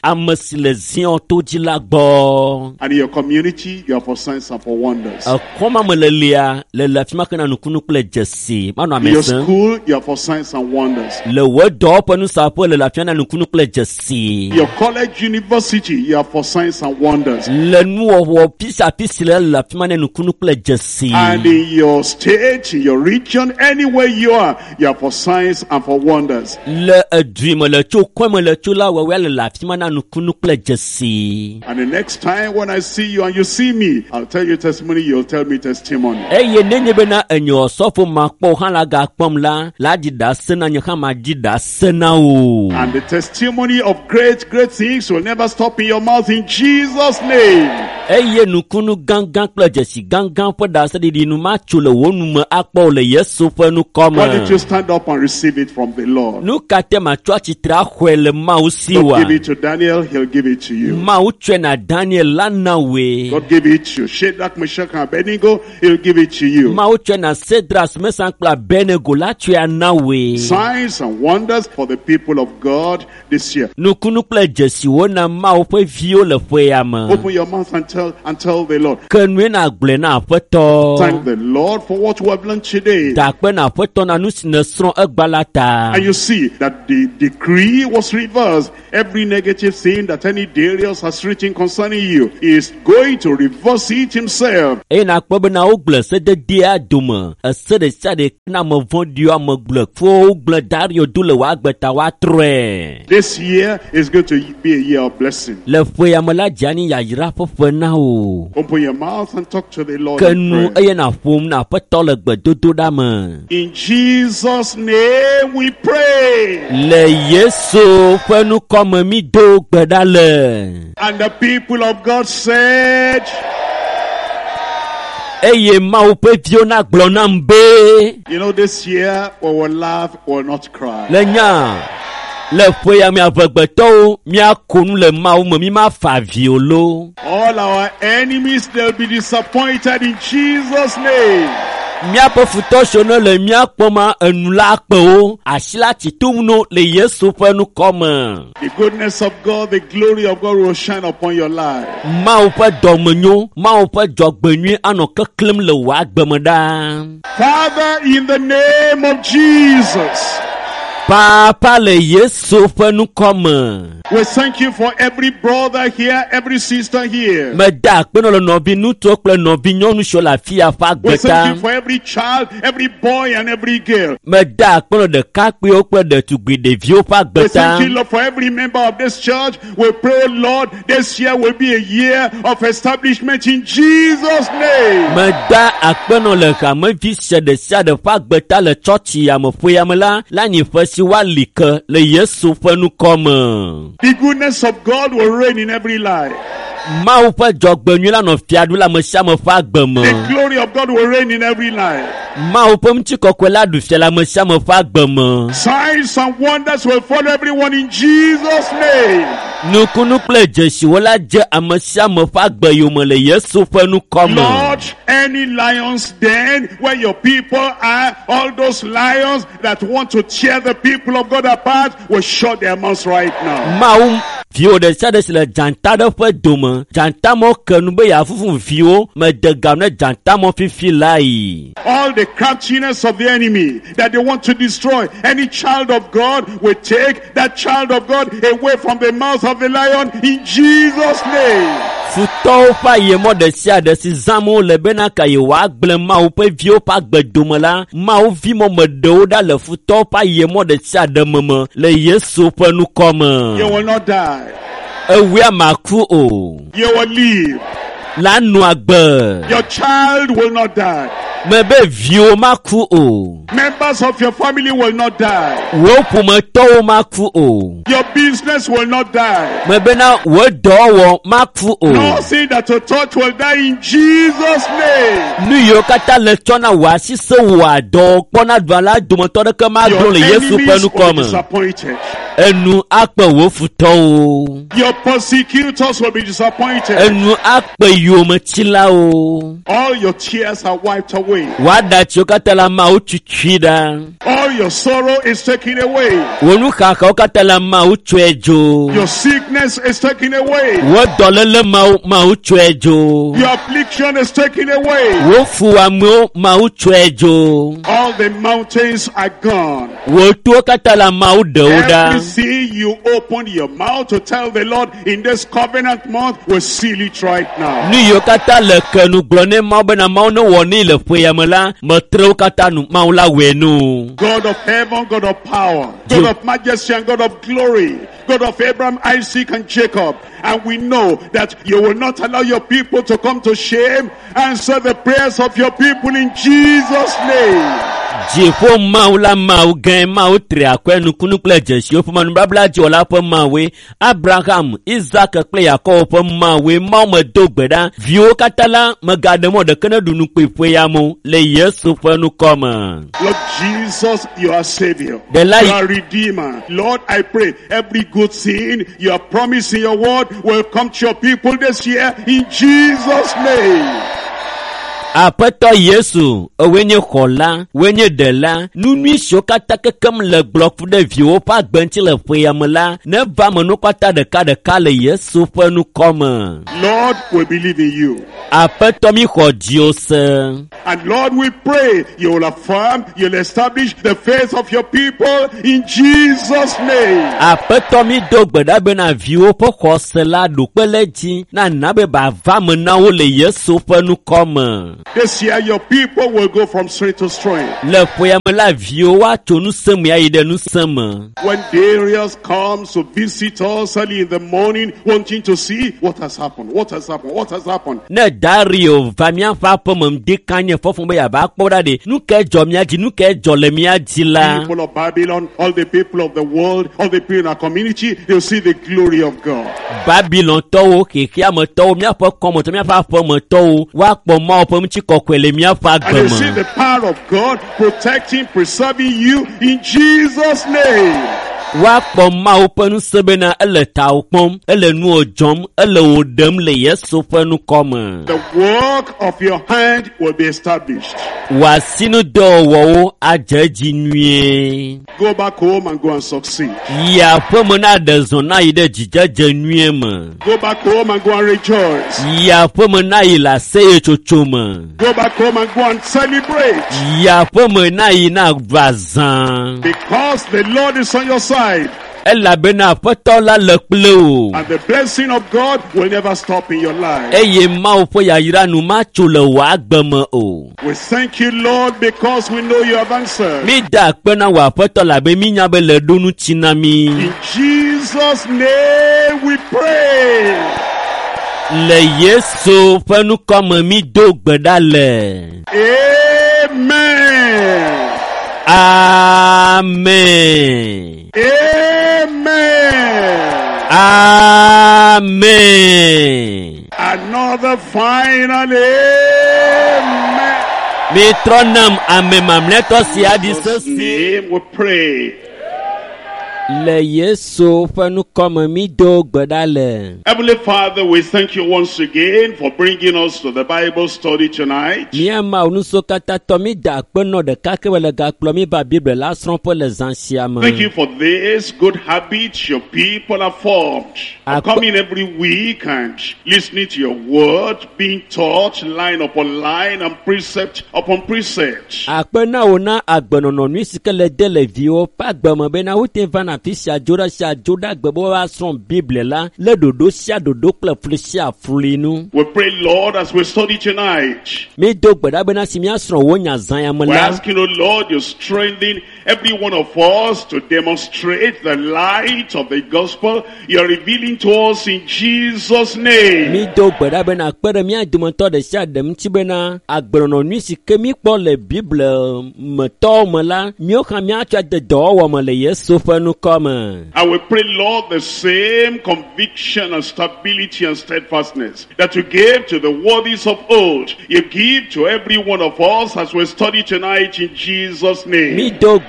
ame si le Zion to dzi la gbɔ. And in your community, you are for signs and for wonders. Ekɔma me le lia le le afi ma ke na nukunu kple dzesi. Manɔ In ame your se. school, you are for signs and wonders. Le wo dɔwɔƒe nusaƒe le le afi ma na nukunu kple dzesi. Your college, university, you are for signs and wonders. Le nuwɔwɔ pisa pisi le le afi ma na nukunu kple dzesi. And in your state, in your region, anywhere you are, you are for signs and for wonders. Le edui me le tso kɔe me le tso la wɔwɔe le le afi ma na nukunu kple dzesi. And the next time when I see you and you see me, I'll tell you testimony, you'll tell me testimony. Eye nenye bena enye ɔsɔfo ma kpɔ hã la ga kpɔm la la di da se na nye hã ma di da se na o. And the testimony of great, great things will never stop in your mouth in Jesus' name. Eye nukunu gãgã kple dzesi gãgã ƒe ɖaseɖiɖi nu ma tso le wo nu me akpɔ le Yesu ƒe nukɔ Why don't you me. stand up and receive it from the Lord? Nu ka te ma tso atsitre axɔe le Mawu si God wa. give it to Daniel, he'll give it to you. Mawu tsɔe na Daniel la na we. God give it to you. Shadrach, Meshach, and Abednego, he'll give it to you. Mawu tsɔe na Sedras, Mesak kple Abednego la tsɔe ana we. Signs and wonders for the people of God this year. Nukunu kple dzesiwo na Mawu ƒe viwo le ƒea me. Open your mouth and tell and tell the Lord. Ke nue na gblɔe na Aƒetɔ. Thank the Lord for what we have learned today. Dakpe na Aƒetɔ na nu si nesrɔ̃ egba la ta. And you see that the decree was reversed. Every negative thing that any Darius has written concerning you is going to reverse it himself. Eye nakpɔ bena wogblẽ sededea dome. Ese ɖe sia ɖe na ame vɔ̃ɖiwo ame gblẽ fo wogblẽ Dario do le woagbe ta woatrɔe. This year is going to be a year of blessing. Le ƒea me la dzani yayra ƒe ƒe na o. Open your mouth and talk to the Lord Ke in nu prayer. eye na ƒom na Aƒetɔ le gbedodoɖa me. In Jesus' name we pray. Le Yesu ƒe nukɔ me mi do gbe ɖa le. And the people of God said, Eye Mawu ƒe viwo na gblɔ nam be. you know, this year we will laugh, we will not cry. Le nya. Le ƒea me avegbetɔwo míako nu le Mawu me mi ma fa avi o lo. All our enemies, they'll be disappointed in Jesus' name. Míaƒe futɔsiwo ne le míakpɔ ma enu la kpe wo asi la tsitom no le Yesu ƒe nukɔ me. The goodness of God, the glory of God will shine upon your life. Mawu ƒe dɔmenyo, Mawu ƒe dzɔgbenyui anɔ keklẽm le wò agbe me ɖaa. Father, in the name of Jesus, Papa le Yesu ƒe nukɔ me. we thank you for every brother here, every sister here. Meda akpenɔ le nɔvi ŋutsuwo kple nɔvi nyɔnu siwo le afi ya ƒe We agbe thank you ta. for every child, every boy, and every girl. Meda akpenɔ ɖekakpuiwo kple ɖetugbui ɖeviwo ƒe We agbe ta. thank you, Lord, for every member of this church. We pray, Lord, this year will be a year of establishment in Jesus' name. Meda akpenɔ le hamevi sia ɖe sia ɖe ƒe agbe ta le tsɔtsi yameƒoya me la la nyiƒe si woali ke le Yesu ƒe nukɔ me. The goodness of God will reign in every life. Mawu ƒe dzɔgbenyui la nɔ fia ɖu le ame sia ame ƒe agbe me. The glory of God will reign in every life. Mawu ƒe ŋutikɔkɔe la ɖu fia le ame sia ame ƒe agbe me. Signs and wonders will follow everyone in Jesus' name. Nukunu kple dzesiwo la dze ame sia ame ƒe agbe yome le Yesu ƒe nukɔ me. Lord, any lions den where your people are, all those lions that want to tear the people of God apart will shut their mouths right now. Mawu viwo ɖe sia ɖe si le dzanta ɖe ƒe dome. Dzanta mɔ ke nu be yeafufu viwo mede gam ne dzanta mɔ fifi la yi. All the craftiness of the enemy that they want to destroy, any child of God will take that child of God away from the mouth of the lion in Jesus' name. Futɔwo ƒe ayemɔ ɖe sia ɖe si zãm wole bena ka yewoagblẽ Mawu ƒe viwo ƒe agbedome la, Mawu vi mɔ me ɖewo ɖa le futɔwo ƒe ayemɔ ɖe sia ɖe me me le Yesu ƒe nukɔ You me. will not die. Ewia maku o. You will live. La nu agbe. Your child will not die. Mebe viwo maku o. Members of your family will not die. Wo ƒometɔwo maku o. Your business will not die. Mebe na wo dɔwɔwɔ maku o. Nothing that you touch will die in Jesus' name. Nu yiwo katã le tsɔ na wò asi se wò adɔ kpɔna dua la dometɔ ɖeke Your magblɔ le Yesu ƒe enemies will nukɔ be me. disappointed. enu akpe wo futɔ o. Your persecutors will be disappointed. Enu akpe yometsila o. All your tears are wiped away. Wada tsi o katã la ma o tutui ɖa. All your sorrow is taken away. Wo nuxaxa o katã la ma o tsɔe dzo. Your sickness is taken away. Wo dɔléle ma o ma o tsɔe dzo. Your affliction is taken away. Wo fu amewo ma o tsɔe dzo. All the mountains are gone. Wo to katã la ma o ɖe wo ɖa. Everything you opened your mouth to tell the Lord in this covenant month will seal it right now. Nu yiwo katã le kenu gblɔ ne Mawu bena Mawu ne wɔ ne le ƒea me la, metre wo katã nu Mawu la wɔe nu. God of heaven, God of power, God of majesty and God of glory, God of Abraham, Isaac and Jacob. And we know that you will not allow your people to come to shame. Answer the prayers of your people in Jesus' name. Dziƒo Mawu la Mawu gã Mawu tri akɔe nukunu kple dzesiwo ƒe nubabla dziwɔla ƒe Mawue, Abraham, Isaac kple Yakob ƒe Mawue, Mawu me do gbe ɖa viwo katã la megaɖe mɔ ɖeke ne ɖu nu kpli ƒea mo le Yesu ƒe nukɔ me. Lord Jesus, you are Savior. The light. You are Redeemer. Lord, I pray every good thing you have promised in your word will come to your people this year in Jesus' name. Aƒetɔ Yesu, ewoe nye xɔla, woe nye ɖela, nu nyui siwo katã kekem le gblɔ ƒu ɖe viwo ƒe agbe ŋuti le ƒea me la, ne va me nu katã ɖeka ɖeka le Yesu ƒe nukɔ me. Lord, we believe in you. Aƒetɔ mi xɔ dziwo se. And Lord, we pray you will affirm, you'll establish the faith of your people in Jesus' name. Aƒetɔ mi do gbe ɖa bena viwo ƒe xɔse la ɖo kpe le dzi na na be ba va me na wo le Yesu ƒe nukɔ me. This year, your people will go from strength to strength. Le ƒea me la viwo woatso nu se me ayi ɖe nu se me. When Darius comes to visit us early in the morning, wanting to see what has happened, what has happened, what has happened. Ne Dario va míaƒe aƒe me ŋdi kanye fɔfɔ be yava kpɔ ɖa ɖe nu ke dzɔ mía dzi nu ke dzɔ le mía dzi la. People of Babylon, all the people of the world, all the people in our community, they'll see the glory of God. Babylon tɔwo, xexea me tɔwo, míaƒe kɔme tɔ, míaƒe aƒe me tɔwo, woakpɔ Mawu ƒe ŋuti kɔkɔe le míaƒe And agbe they see me. the power of God protecting, preserving you in Jesus' name. Woakpɔ Mawu ƒe ŋusẽ bena ele tawo kpɔm, ele nuwo dzɔm, ele wo ɖem le Yesu ƒe nukɔ me. The work of your hand will be established. Wɔasinudɔwɔwɔwo adze edzi nyuie. Go back home and go and succeed. Yi aƒe me na ɖe zɔ na yi ɖe dzidzedze nyuie me. Go back home and go and rejoice. Yi aƒe me na yi le aseyetsotso me. Go back home and go and celebrate. Yi aƒe me na yi na va zã. Because the Lord is on your side. Elabena aƒetɔ la le kple wo. And the blessing of God will never stop in your life. Eye Mawu ƒe yayra nu matso le wò agbe me o. We thank you, Lord, because we know you have answered. Mi da akpe na wò aƒetɔ labe mi nya be le ɖo nu tsi na mi. In Jesus' name we pray. Le Yesu ƒe nukɔ me mi do gbe ɖa le. Amen. Amen. Amen. Amen. Another final amen. Mi trɔnam ame mamlɛtɔ sia di In Jesus' sesi. name we pray. Le Yesu ƒe nukɔ me mi do gbe ɖa le. Heavenly Father, we thank you once again for bringing us to the Bible study tonight. Mía Mawu nusɔ katã tɔ mi da akpenɔ ɖeka ke be le gakplɔ mi ba Bible la srɔ̃ƒe le zã sia me. Thank you for this good habit your people have formed. Of coming every week and listening to your word, being taught line upon line and precept upon precept. Akpenawo na agbenɔnɔ nu si ke le de le viwo ƒe agbe me bena wote va na afi sia dzo ɖa sia dzo ɖa agbe be woasrɔ̃ Bible la le ɖoɖo sia ɖoɖo kple fli sia fli nu. We pray, Lord, as we study tonight. Mi do gbe ɖa bena si míasrɔ̃ wo nya zã ya me We're la. asking, oh Lord, you strengthen every one of us to demonstrate the light of the gospel you're revealing to us in Jesus' name. Mi do gbe ɖa bena kpe ɖe mía dometɔ ɖe sia ɖe ŋuti bena agbenɔnɔ nu si ke mi kpɔ le Bible me tɔwo me la, mío hã míatsɔ ade dɔwɔwɔ me le Yesu ƒe nukɔ me. And we pray, Lord, the same conviction and stability and steadfastness that you gave to the worthies of old, you give to every one of us as we study tonight in Jesus' Mi name. do gbe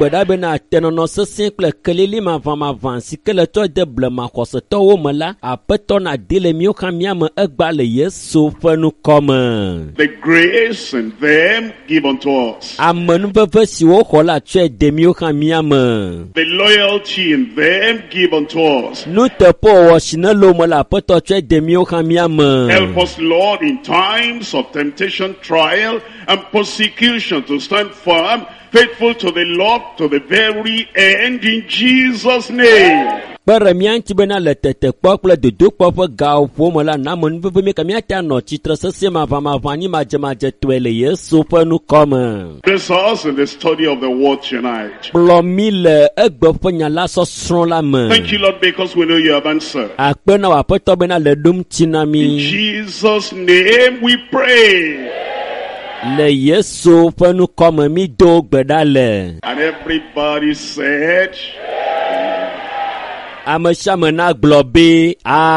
gbeda bena tenono sesẽ kple kelili mavamava si ke le tɔ de blema xɔsetɔwo me la aƒetɔ na de le mío xa míame egba le Yesu ƒe nukɔme. The grace and them give unto us. Amenuveve siwo xɔ la tsɔe de mío xa míame. The loyalty in them give unto us. Nuteƒewɔwɔ si ne le wo me la aƒetɔ tsɔe de mío xa míame. Help us, Lord, in times of temptation, trial, and persecution to stand firm, faithful to the Lord to the very end, in Jesus' name. Kpere míaŋtsi bena le tetekpɔ kple dodokpɔ ƒe gawo ƒome la na amenuveve mi ke míate anɔ tsitre sesẽ mavamava anyi madzemadze tɔe le Yesu ƒe nukɔme. Bless us in the study of the word tonight. Kplɔ mi le egbe ƒe nya la sɔsrɔ̃ la me. Thank you, Lord, because we know you have answered. Akpe na wò aƒetɔ bena le ɖom tsi na In mi. Jesus' name we pray. Le Yesu ƒe nukɔme mi do gbe ɖa le. And everybody said, Ame sia ame na gblɔ be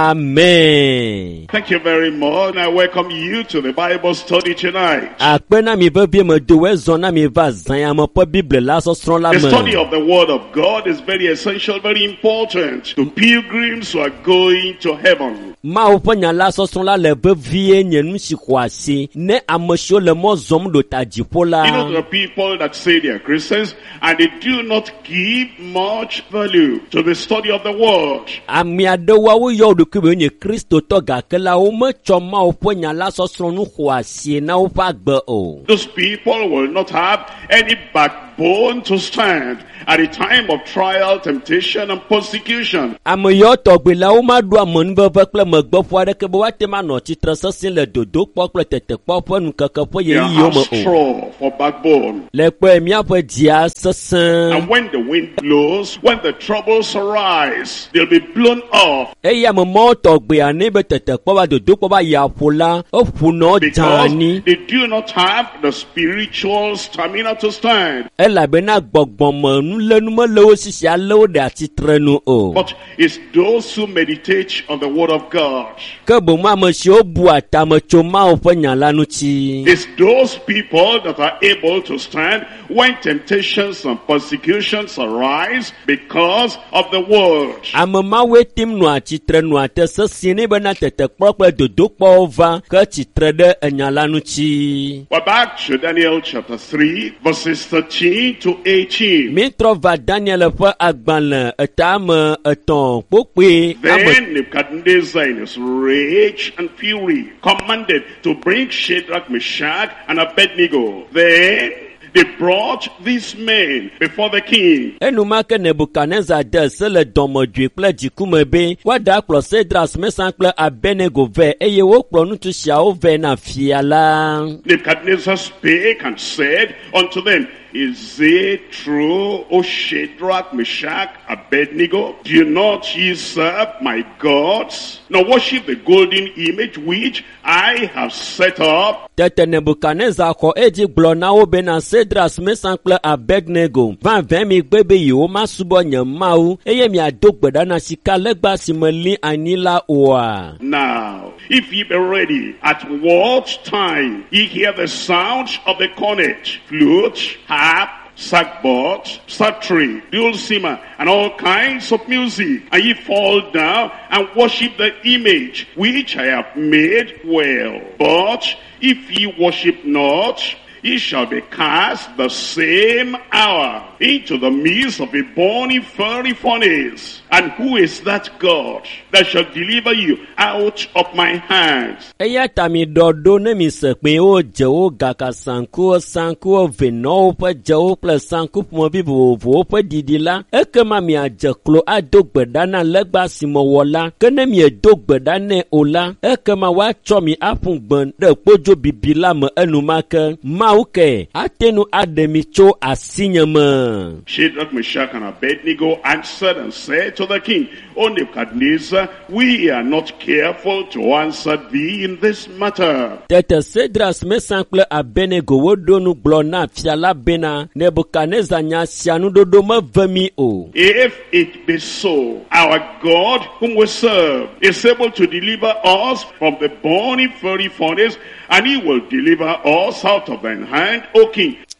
amen. thank you very much. I welcome you to the Bible study tonight. Akpe na mi vevie me do wezɔ na mi va zã ame ƒe Bible la sɔsrɔ̃ la The study me. of the Word of God is very essential, very important to pilgrims who are going to heaven. Mawu ƒe nya la sɔsrɔ̃ la le vevie nye nu si xɔ asi ne ame siwo le mɔ zɔm ɖo ta dziƒo You know, there la. are people that say they are Christians and they do not give much value to the study of the Word. Ame aɖewo woyɔ wo ɖokui be wonye kristotɔ gake la wometsɔ Mawu ƒe nya la sɔsrɔ̃ nu xɔ asi na woƒe agbe o. Those people will not have any backbone to stand at a time of trial, temptation, and persecution. Ame yawo tɔgbe la womaɖo amenuveve kple megbeƒo aɖeke be woate ma nɔ tsitre sesẽ le dodokpɔ kple tetekpɔ ƒe nukeke ƒe They ɣeyiɣiwo have me o. straw for backbone. Le kpe míaƒe dzia sesẽ. And when the wind blows, when the troubles arise, they'll be blown off Eye ame mawo tɔgbea ne be tetekpɔ va dodokpɔ va yi aƒo la eƒunɔ because dzani. they do not have the spiritual stamina to stand. Elabena gbɔgbɔme nulenu mele wo sisi ale wo ɖe atsitre nu o. But it's those who meditate on the Word of God. Ke bomo ame siwo bu atame tso Mawu ƒe nya la ŋuti. It's those people that are able to stand when temptations and persecutions arise because of the Word. Ame mawoe tim nɔa atsitre nɔa te sesĩe ne bena tetekpɔ kple dodokpɔwo va ke tsitre ɖe enya la ŋuti. We're back to Daniel chapter three, verses thirteen to eighteen. Mítrɔ va Daniel ƒe agbalẽ etame etɔ̃ kpokpe ame Then Nebuchadnezzar in his rage and fury commanded to bring Shadrach, Meshach, and Abednego. Then they brought these men before the king. enumake Nebukadnezar de se le dɔmedzoe kple dzikume be woaɖe akplɔ Sedras, Mesan kple Abednego vɛ eye wokplɔ ŋutsu siawo vɛ na fia la. Nebuchadnezzar spake and said unto them, Is it true, O Shadrach, Meshach, Abednego? Do not ye serve my gods, nor worship the golden image which I have set up? Tete Nebukadnezar xɔ edzi gblɔ na wo bena Sedras, Mesan kple Abednego va vɛ mi gbe be yewo masubɔ nye Mawu eye miado gbe ɖa na sikalegba si me li anyi la oa. Now, if ye be ready, at what time ye hear the sound of the cornet, flute, harp, sackbut, psaltery, dulcimer, and all kinds of music, and ye fall down and worship the image which I have made, well. But if ye worship not, ye shall be cast the same hour into the midst of a burning fiery furnace. And who is that God that shall deliver you out of my hands? Eya ta mi ɖɔɖo ne mi se kpe wo dzewo gaka sankuwo sankuwo venɔwo ƒe dzewo kple sanku ƒomevi vovovowo ƒe ɖiɖi la, ekema miadze klo ado gbe ɖa na legba si me wɔ la, ke ne miedo gbe ɖa nɛ o la, ekema woatsɔ mi aƒu gbe ɖe kpodzo bibi la me enumake. Mawu ke ate nu aɖe mi tso asinye me. Shadrach, Meshach, and Abednego answered and said to the king, O Nebuchadnezzar, we are not careful to answer thee in this matter. Tete Sedras, Mesan kple Abednego woɖo nu gblɔ na fia la bena Nebukadnezar nya sia nuɖoɖo meve mi o. If it be so, our God whom we serve is able to deliver us from the burning fiery furnace, and he will deliver us out of thine hand, O king.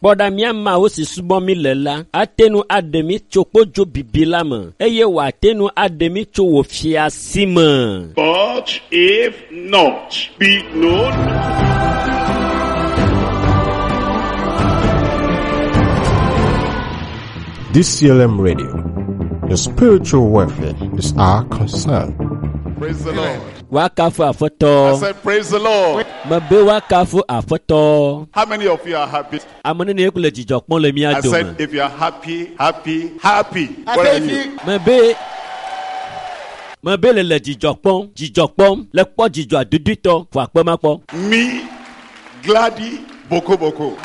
Kpɔɖa míama wo si subɔ mi le la, ate nu aɖe mi tso kpodzo bibi la me, eye wòate nu aɖe mi tso wò fiasi me. But if not, be known. D C L M Radio, your spiritual welfare is our concern. Praise the Lord. Wakafu I afɔtɔ. said, praise the Lord. Mebe wakafu afɔtɔ. How many of you are happy? Ame ne ne ekele dzidzɔ kpɔm le mía I said, dome. if you are happy, happy, happy. Where are you? Mebe. Mebe le le dzidzɔ kpɔm, dzidzɔ kpɔm, le kpɔ dzidzɔ adudutɔ, fɔ akpɛma kpɔ. Me, Glady, Boko Boko.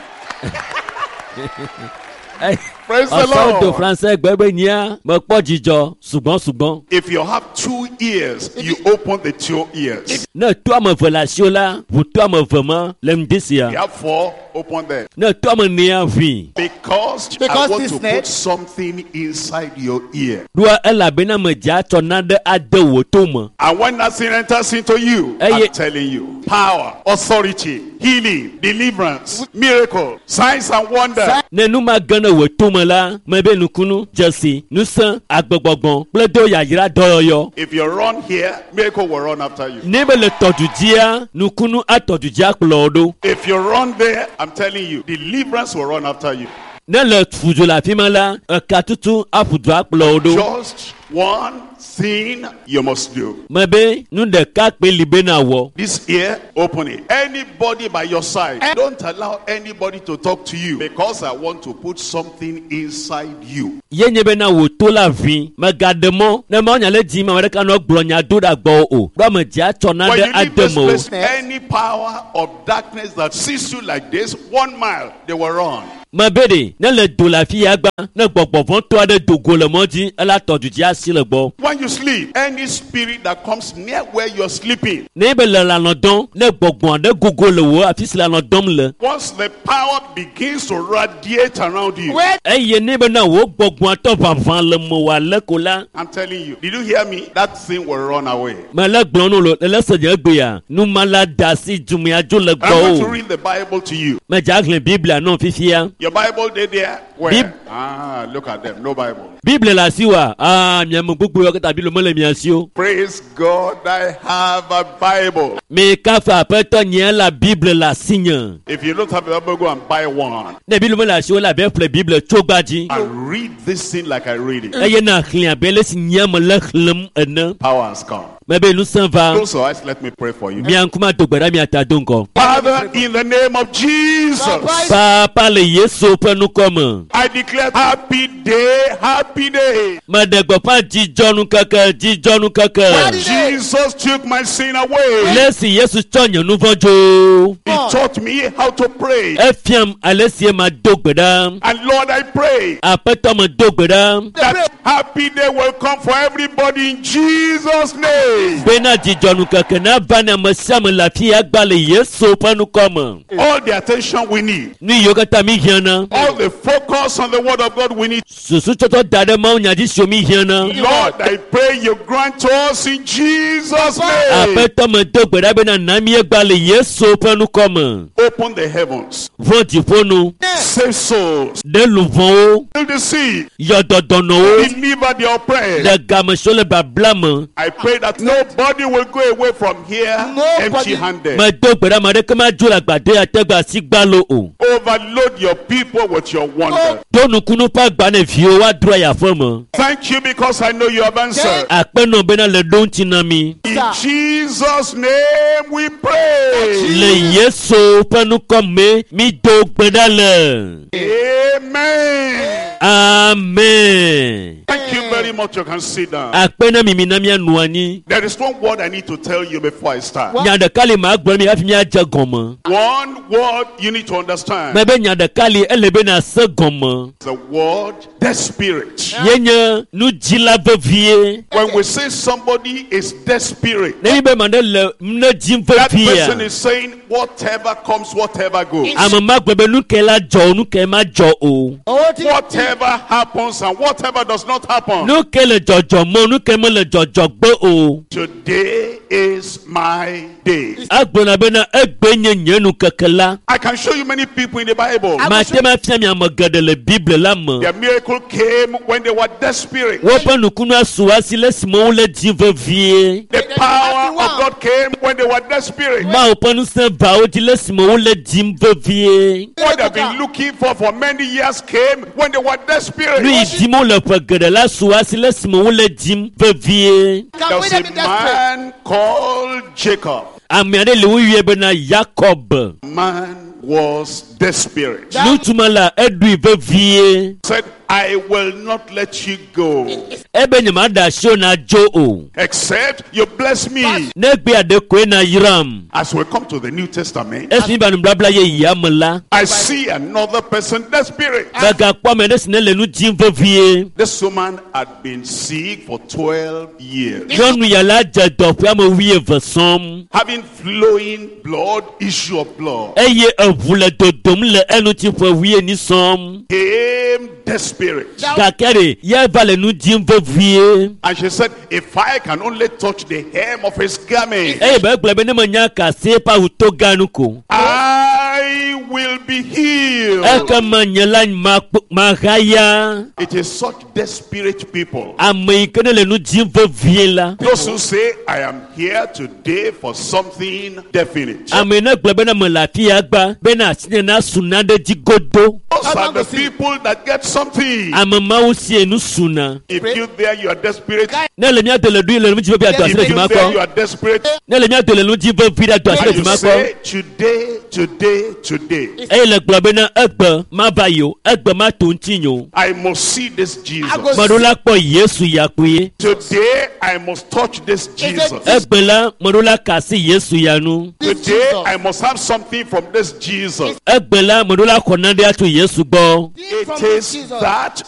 Praise the Ọsọ do Lord. français gbɛgbɛ nia, me kpɔ dzidzɔ, sugbɔn sugbɔn. If you have two ears, you open the two ears. Ne to ame eve le asio la, ʋu to ame eve ma le ŋdi You sia. have four, open them. Ne to ame nea ʋi. Because, Because I want this to net- put something inside your ear. Ɖoa elabena me dza tsɔ nane ade wò to me. And when that thing enters into you, Hey, I'm ye- telling you, power, authority, healing, deliverance, miracle, signs and wonders. Ne nu ma ge ne wò to me la, me be nukunu, dzesi, nusẽ, agbegbɔgbɔ kple do yayra dɔyɔyɔ. If you run here, miracle will run after you. Ne be le tɔdudzia, nukunu atɔdudzia kplɔ ɖo. If you run there, I'm telling you, deliverance will run after you. Ne le fudzo le afi ma la, eka tutu aƒudu akplɔ ɖo. Just one thing you must do. Me be nu ɖeka kpe li be na wɔ. This ear, open it. Anybody by your side, don't allow anybody to talk to you because I want to put something inside you. Ye nye be na wò to la ʋi, megaɖe mɔ, ne mawo nya le dzi ma me ɖeka nɔ gblɔ nya do ɖe agbɔwò o. Ɖo ame dzia tsɔ When nane you leave ade this me o. place, any power of darkness that sees you like this, one mile, they will run. Me be ɖe, ne le do le afi ya gba, ne gbɔgbɔ vɔ̃tɔ aɖe do go le mɔ dzi, ela tɔdudzia si le gbɔ. When you sleep, any spirit that comes near where you're sleeping, Ne be le lanɔ dɔm, ne gbɔgbɔ aɖe gogo le wò afi si lanɔ dɔm le. once the power begins to radiate around you, Eye ne be na wò gbɔgbɔ atɔ ʋaʋã le me wòale ko la, I'm telling you, did you hear me? That thing will run away. me le gblɔm no lo, le le se nye egbea, numala da si dzumia dzo le I'm going to gbɔ o. read the Bible to you. Me dza hlẽ Biblia nɔ fifia. Your Bible, they there? Where? Bib- Ah, look at them. No Bible. Biblia le asi wa, ah, miame gbogbo yɔ keta Biblia mele mia si o. Praise God, I have a Bible. Me kafa aƒetɔ nye la Biblia le asi nye. If you don't have a Bible, go and buy one Ne Biblia mele asi o la be ƒle Biblia tso gbadzi. and read this thing like I read it. Eye na hlẽ abe le si nye me le xlẽm ene. Power has come. Me be nusẽ va. Close your eyes, let me pray for you. Mia ŋkume do gbe ɖa mia ta do ŋkɔ. Father, in the name of Jesus, Papa le Yesu ƒe nukɔme. I declare happy day, happy day. Meɖe gbeƒã dzidzɔnu keke, dzidzɔnu keke. Jesus took my sin away. Le si Yesu tsɔ nye nu vɔ̃ dzo. He taught me how to pray. Efiam ale si ma do gbe ɖa. And Lord, I pray Aƒetɔ me do gbe ɖa. that happy day will come for everybody in Jesus' name. Bena dzidzɔnu keke na va ne ame sia ame le afi ya gba le Yesu ƒe nukɔme. All the attention we need, Nu yiwo katã mi hiãna. all the focus on the word of God we need. Susutsɔtɔ da ɖe Mawu nya dzi siwo mi hiãna. Lord, I pray you grant us in Jesus' name. Aƒetɔ me do gbe ɖa bena na mi gba le Yesu ƒe nukɔme. Open the heavens, Vɔ̃ dziƒo nu. save souls, Ɖe luʋɔwo. heal the sick, Yɔ dɔdɔnɔwo. deliver the oppressed. Le gamesiwo le babla me. I pray that nobody will go away from here empty-handed. Medo gbe ɖa ame aɖeke madzo le agbadɔ ya te gbe asi gbalo o. Overload your people with your wonder. Do nukunu ƒe agba ne viwo woadro yi aƒe me. Thank you because I know you have answered. Akpenɔ bena le ɖo ŋuti na mi. In Jesus' name we pray. Le Yesu ƒe nukɔme mi do gbe ɖa le. Amen. Amen. Thank you very much. You can sit down. Akpenɔ mimi na mianu anyi. There is one word I need to tell you before I start. Nya ɖeka li ma gblɔ mi hafi miadze gɔme. One word you need to understand. Me be nya ɖeka li ele bena se gɔme. The word, the spirit. Ye nye nudzila vevie. When we say somebody is desperate, Ne mi be ma ɖe le ne dzim that person vevia. is saying whatever comes, whatever goes. Ame ma gblɔ be nu ke la dzɔ o, nu ke ma dzɔ o. Whatever happens and whatever does not happen. nu ke le dzɔdzɔ mo nu ke me le dzɔdzɔ gbe o. Today is my day. Agblɔna bena egbe nye nye nu keke la. I can show you many people in the Bible. Mate ma fia mi ame geɖe le Bible la me. Their miracle came when they were desperate. Woƒe nukunu asu asi le si me wo le dzi vevie. The power of God came when they were desperate. Mawu ƒe ŋusẽ va wo dzi le si me wo le dim vevie. What they've been looking for for many years came when they were desperate. Nu yi dim wo le ƒe geɖe la su asi le si me wo le dim vevie. There was a man called Jacob. Ame aɖe le wo yɔe bena Yakob. Man was desperate. Nutuma la eɖui vevie. Said, I will not let you go Ebe nye ma da asi wo na dzo o. except you bless me. Ne gbe aɖe koe na yram. As we come to the New Testament, Esi ba nubabla ye yia me la. I see another person desperate. Megakpɔ ame ɖe si ne le nu dim vevie. This woman had been sick for twelve years, Nyɔnu ya la dze dɔƒe ame wuieve sɔm. having flowing blood, issue of blood. Eye eʋu le dodom le eŋuti ƒe wuieni sɔm. Came desperate. Gake ɖe ya va le nu dim vevie. And she said, if I can only touch the hem of his garment, Eye be egblɔ be ne menya kase ƒe awuto gã nu ko. I will be healed. Ekema nye la makpɔ- mahaya. It is such desperate people, Ame yi ke ne le nu dim vevie la. those who say, I am here today for something definite. Ame ne gblɔ be ne me le afi ya gba bena asi ne na su naɖe dzi godo. Those are the people that get something. Ame mawo sie nu suna. If you there, you are desperate. Ne le mía do le ɖui le nu dzi vevie ado asi If le you dzima there, you kɔ. are desperate. Ne le mía do le nu dzi vevie ɖe ado asi le And you dzima kɔ. say, today, today, today, Eye le gblɔ be ne egbe ma va yi o, egbe ma to ŋuti nyo. I must see this Jesus. Meɖo la kpɔ Yesu yakue. Today, I must touch this Jesus. Egbe la meɖo la kasi Yesu ya nu. Today, I must have something from this Jesus. Egbe la meɖo la xɔ naɖe atso Yesu gbɔ. It is that